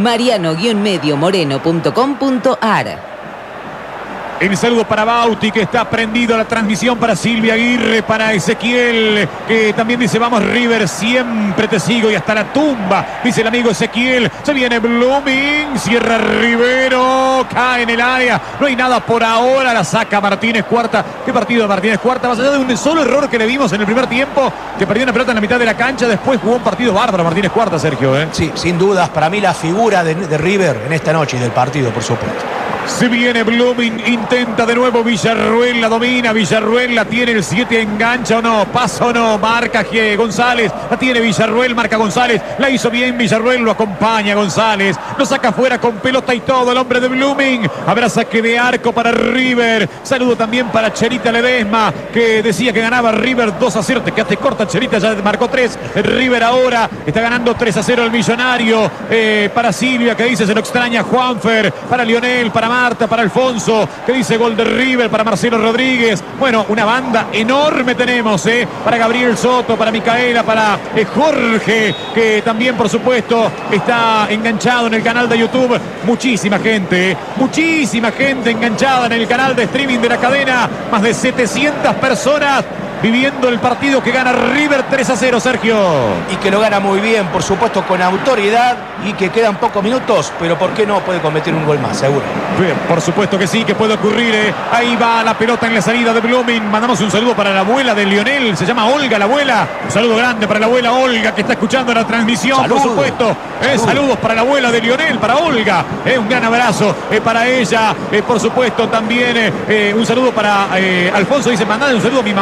mariano-moreno.com.ar. El saludo para Bauti, que está prendido a la transmisión, para Silvia Aguirre, para Ezequiel, que también dice: vamos River, siempre te sigo y hasta la tumba, dice el amigo Ezequiel. Se viene Blooming, cierra Rivero, cae en el área, no hay nada por ahora, la saca Martínez Cuarta. ¿Qué partido de Martínez Cuarta? Más allá de un solo error que le vimos en el primer tiempo, que perdió una pelota en la mitad de la cancha, después jugó un partido bárbaro Martínez Cuarta, Sergio. Sí, sin dudas, para mí la figura de River en esta noche y del partido, por supuesto. Se viene Blooming, intenta de nuevo Villarruel, la domina, Villarruel la tiene, el 7 engancha o no, pasa o no, marca González, la tiene Villarruel, marca González, la hizo bien Villarruel, lo acompaña González, lo saca afuera con pelota y todo el hombre de Blooming. Habrá saque de arco para River. Saludo también para Cherita Ledesma, que decía que ganaba River 2-0, te quedaste corta Cherita, ya marcó 3, River ahora está ganando 3-0 el Millonario. Para Silvia, que dice: se lo extraña Juanfer, para Lionel, para Marta, para Alfonso, que dice: gol de River, para Marcelo Rodríguez. Bueno, una banda enorme tenemos, para Gabriel Soto, para Micaela, para Jorge, que también por supuesto está enganchado en el canal de YouTube. Muchísima gente enganchada en el canal de streaming de la cadena, más de 700 personas viviendo el partido que gana River 3-0, Sergio. Y que lo gana muy bien, por supuesto, con autoridad, y que quedan pocos minutos, pero ¿por qué no puede cometer un gol más? Seguro. Bien, por supuesto que sí, que puede ocurrir. Ahí va la pelota en la salida de Blooming. Mandamos un saludo para la abuela de Lionel, se llama Olga la abuela. Un saludo grande para la abuela Olga, que está escuchando la transmisión. Saludos, por supuesto. Saludos para la abuela de Lionel, para Olga. Un gran abrazo para ella. Por supuesto también un saludo para Alfonso, dice: mandale un saludo a mi mamá.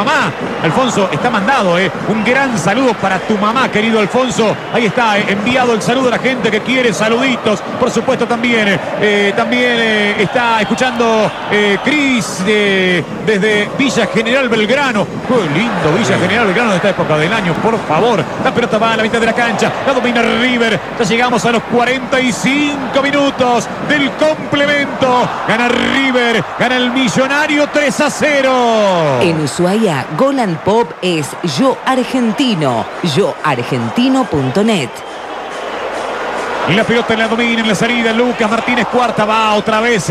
Alfonso, está mandado, un gran saludo para tu mamá, querido Alfonso. Ahí está, enviado el saludo a la gente que quiere saluditos. Por supuesto también está escuchando Cris desde Villa General Belgrano. Qué lindo Villa General Belgrano de esta época del año, por favor. La pelota va a la mitad de la cancha, la domina River. Ya llegamos a los 45 minutos del complemento. Gana River, gana el Millonario 3-0. En Ushuaia, Gol and Pop es Yo Argentino, yoargentino.net. La pelota en la domina, en la salida, Lucas Martínez Cuarta va otra vez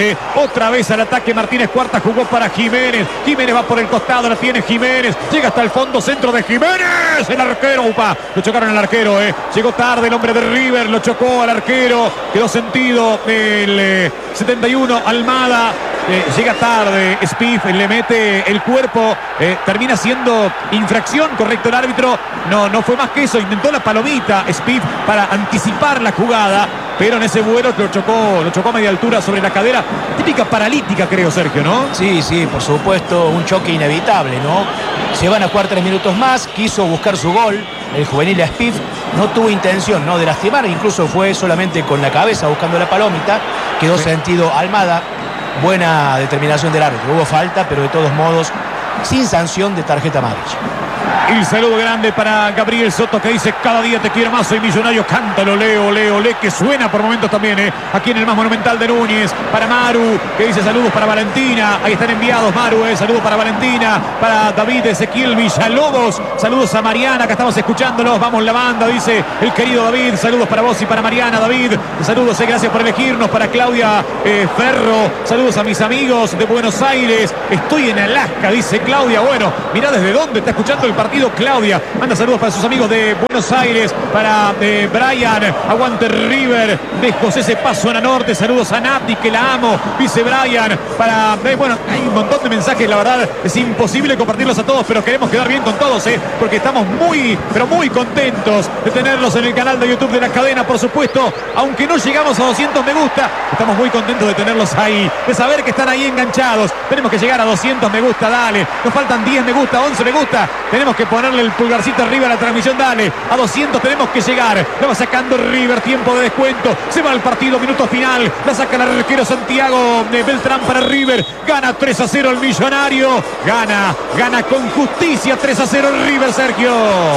al ataque. Martínez Cuarta jugó para Jiménez. Jiménez va por el costado, la tiene Jiménez. Llega hasta el fondo, centro de Jiménez. El arquero, lo chocaron al arquero, Llegó tarde el hombre de River, lo chocó al arquero. Quedó sentido el 71, Almada. Llega tarde, Spiff le mete el cuerpo, termina siendo infracción, correcto el árbitro. No fue más que eso, intentó la palomita Spiff para anticipar la jugada, pero en ese vuelo lo chocó a media altura sobre la cadera. Típica paralítica, creo, Sergio, ¿no? Sí, por supuesto, un choque inevitable, ¿no? Se van a jugar 3 minutos más, quiso buscar su gol, el juvenil Spiff no tuvo intención, ¿no?, de lastimar, incluso fue solamente con la cabeza buscando la palomita, quedó sentido Almada. Buena determinación del árbitro. Hubo falta, pero de todos modos, sin sanción de tarjeta amarilla. El saludo grande para Gabriel Soto, que dice: cada día te quiero más, soy millonario. Cántalo, ole, que suena por momentos también, aquí en el más monumental de Núñez. Para Maru, que dice saludos para Valentina. Ahí están enviados, Maru, saludos para Valentina. Para David Ezequiel Villalobos, saludos a Mariana, que estamos escuchándolos. Vamos la banda, dice el querido David. Saludos para vos y para Mariana, David. Saludos, gracias por elegirnos. Para Claudia Ferro, saludos a mis amigos de Buenos Aires. Estoy en Alaska, dice Claudia. Bueno, mirá desde dónde está escuchando el partido Claudia. Manda saludos para sus amigos de Buenos Aires. Para Brian, aguante River. De José Cepaso en Norte. Saludos a Nati, que la amo, dice Brian. Para, bueno, hay un montón de mensajes, la verdad es imposible compartirlos a todos, pero queremos quedar bien con todos, porque estamos muy, pero muy contentos de tenerlos en el canal de YouTube de la cadena, por supuesto. Aunque no llegamos a 200 me gusta, estamos muy contentos de tenerlos ahí, de saber que están ahí enganchados. Tenemos que llegar a 200 me gusta, dale. Nos faltan 10 me gusta, 11 me gusta. Tenemos que ponerle el pulgarcito arriba a la transmisión, dale. A 200 tenemos que llegar. La va sacando River, tiempo de descuento. Se va al partido, minuto final. La saca el arquero Santiago Beltrán para River. Gana 3-0 el Millonario. Gana con justicia 3-0 el River, Sergio.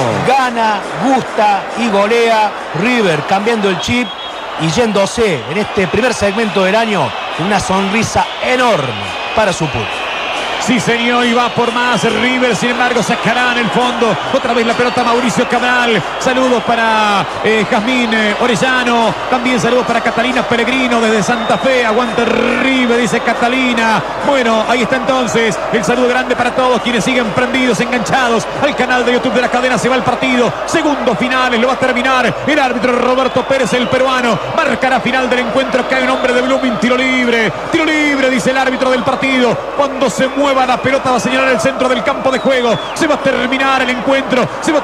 Gana, gusta y golea River, cambiando el chip y yéndose en este primer segmento del año una sonrisa enorme para su público. Sí, señor, y va por más River, sin embargo sacará en el fondo otra vez la pelota Mauricio Cabral. Saludos para Jazmín Orellano, también saludos para Catalina Pellegrino desde Santa Fe. Aguanta River, dice Catalina. Bueno, ahí está entonces el saludo grande para todos quienes siguen prendidos, enganchados al canal de YouTube de la cadena. Se va el partido, segundos finales, lo va a terminar el árbitro Roberto Pérez, el peruano. Marcará final del encuentro, cae un hombre de Blooming, tiro libre, dice el árbitro del partido. Cuando se mueva la pelota va a señalar el centro del campo de juego. Se va a terminar el encuentro.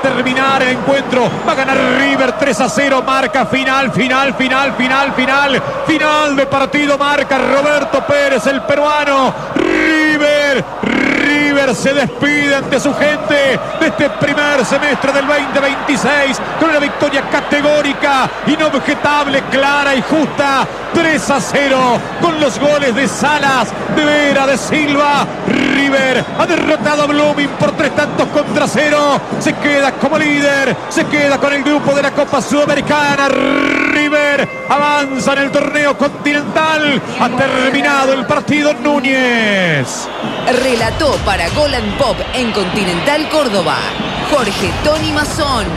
Va a ganar River 3-0. Marca final de partido. Marca Roberto Pérez, el peruano. River se despide ante su gente de este primer semestre del 2026 con una victoria categórica, inobjetable, clara y justa. 3-0 con los goles de Salas, de Vera, de Silva. River ha derrotado a Blooming por 3-0. Se queda como líder, se queda con el grupo de la Copa Sudamericana. River avanza en el torneo continental. Ha terminado el partido Núñez. Relató para Gol and Pop en Continental Córdoba, Jorge Tony Mazón.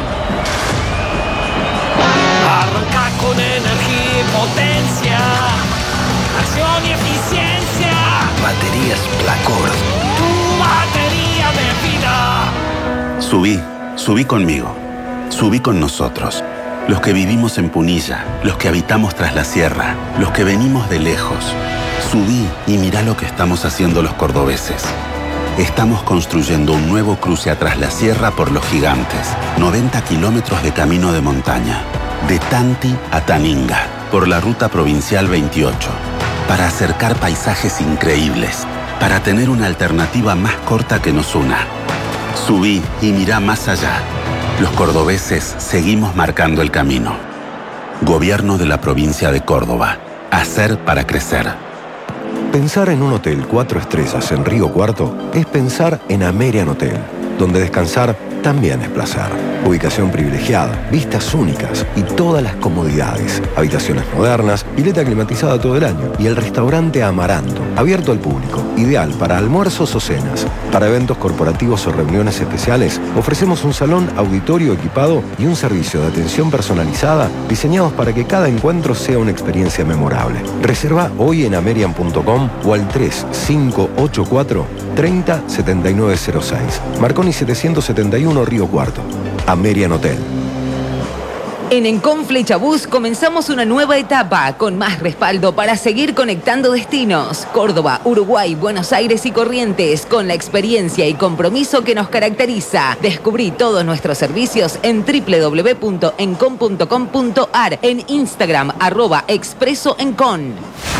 Arranca con energía y potencia, acción y eficiencia. Baterías Placor. Tu batería de vida. Subí conmigo. Subí con nosotros. Los que vivimos en Punilla, los que habitamos tras la sierra, los que venimos de lejos. Subí y mirá lo que estamos haciendo los cordobeses. Estamos construyendo un nuevo cruce a Tras la Sierra por Los Gigantes. 90 kilómetros de camino de montaña. De Tanti a Taninga, por la ruta provincial 28. Para acercar paisajes increíbles. Para tener una alternativa más corta que nos una. Subí y mirá más allá. Los cordobeses seguimos marcando el camino. Gobierno de la provincia de Córdoba. Hacer para crecer. Pensar en un hotel 4 estrellas en Río Cuarto es pensar en Amerian Hotel, donde descansar también es placer. Ubicación privilegiada, vistas únicas y todas las comodidades. Habitaciones modernas, pileta climatizada todo el año y el restaurante Amaranto, abierto al público, ideal para almuerzos o cenas. Para eventos corporativos o reuniones especiales, ofrecemos un salón auditorio equipado y un servicio de atención personalizada diseñados para que cada encuentro sea una experiencia memorable. Reserva hoy en amerian.com o al 3584 30 7906. Marconi 771 Río Cuarto. Amerian Hotel. En Encon Flechabús comenzamos una nueva etapa con más respaldo para seguir conectando destinos. Córdoba, Uruguay, Buenos Aires y Corrientes, con la experiencia y compromiso que nos caracteriza. Descubrí todos nuestros servicios en www.encon.com.ar, en Instagram @expresoencon.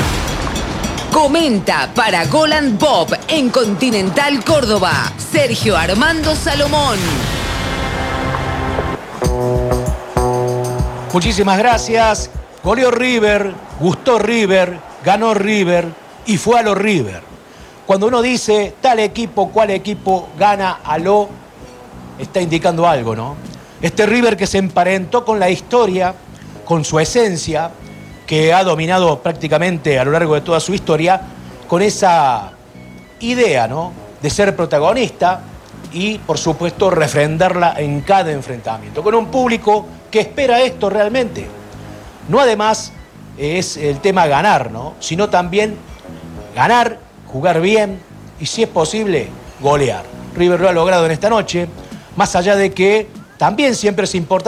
Comenta para Golan Pop en Continental Córdoba, Sergio Armando Salomón. Muchísimas gracias. Goleó River, gustó River, ganó River y fue a lo River. Cuando uno dice tal equipo, cual equipo gana a lo, está indicando algo, ¿no? Este River que se emparentó con la historia, con su esencia, que ha dominado prácticamente a lo largo de toda su historia, con esa idea, ¿no?, de ser protagonista y, por supuesto, refrendarla en cada enfrentamiento, con un público que espera esto realmente. No además es el tema ganar, ¿no?, sino también ganar, jugar bien y, si es posible, golear. River lo ha logrado en esta noche, más allá de que también siempre es importante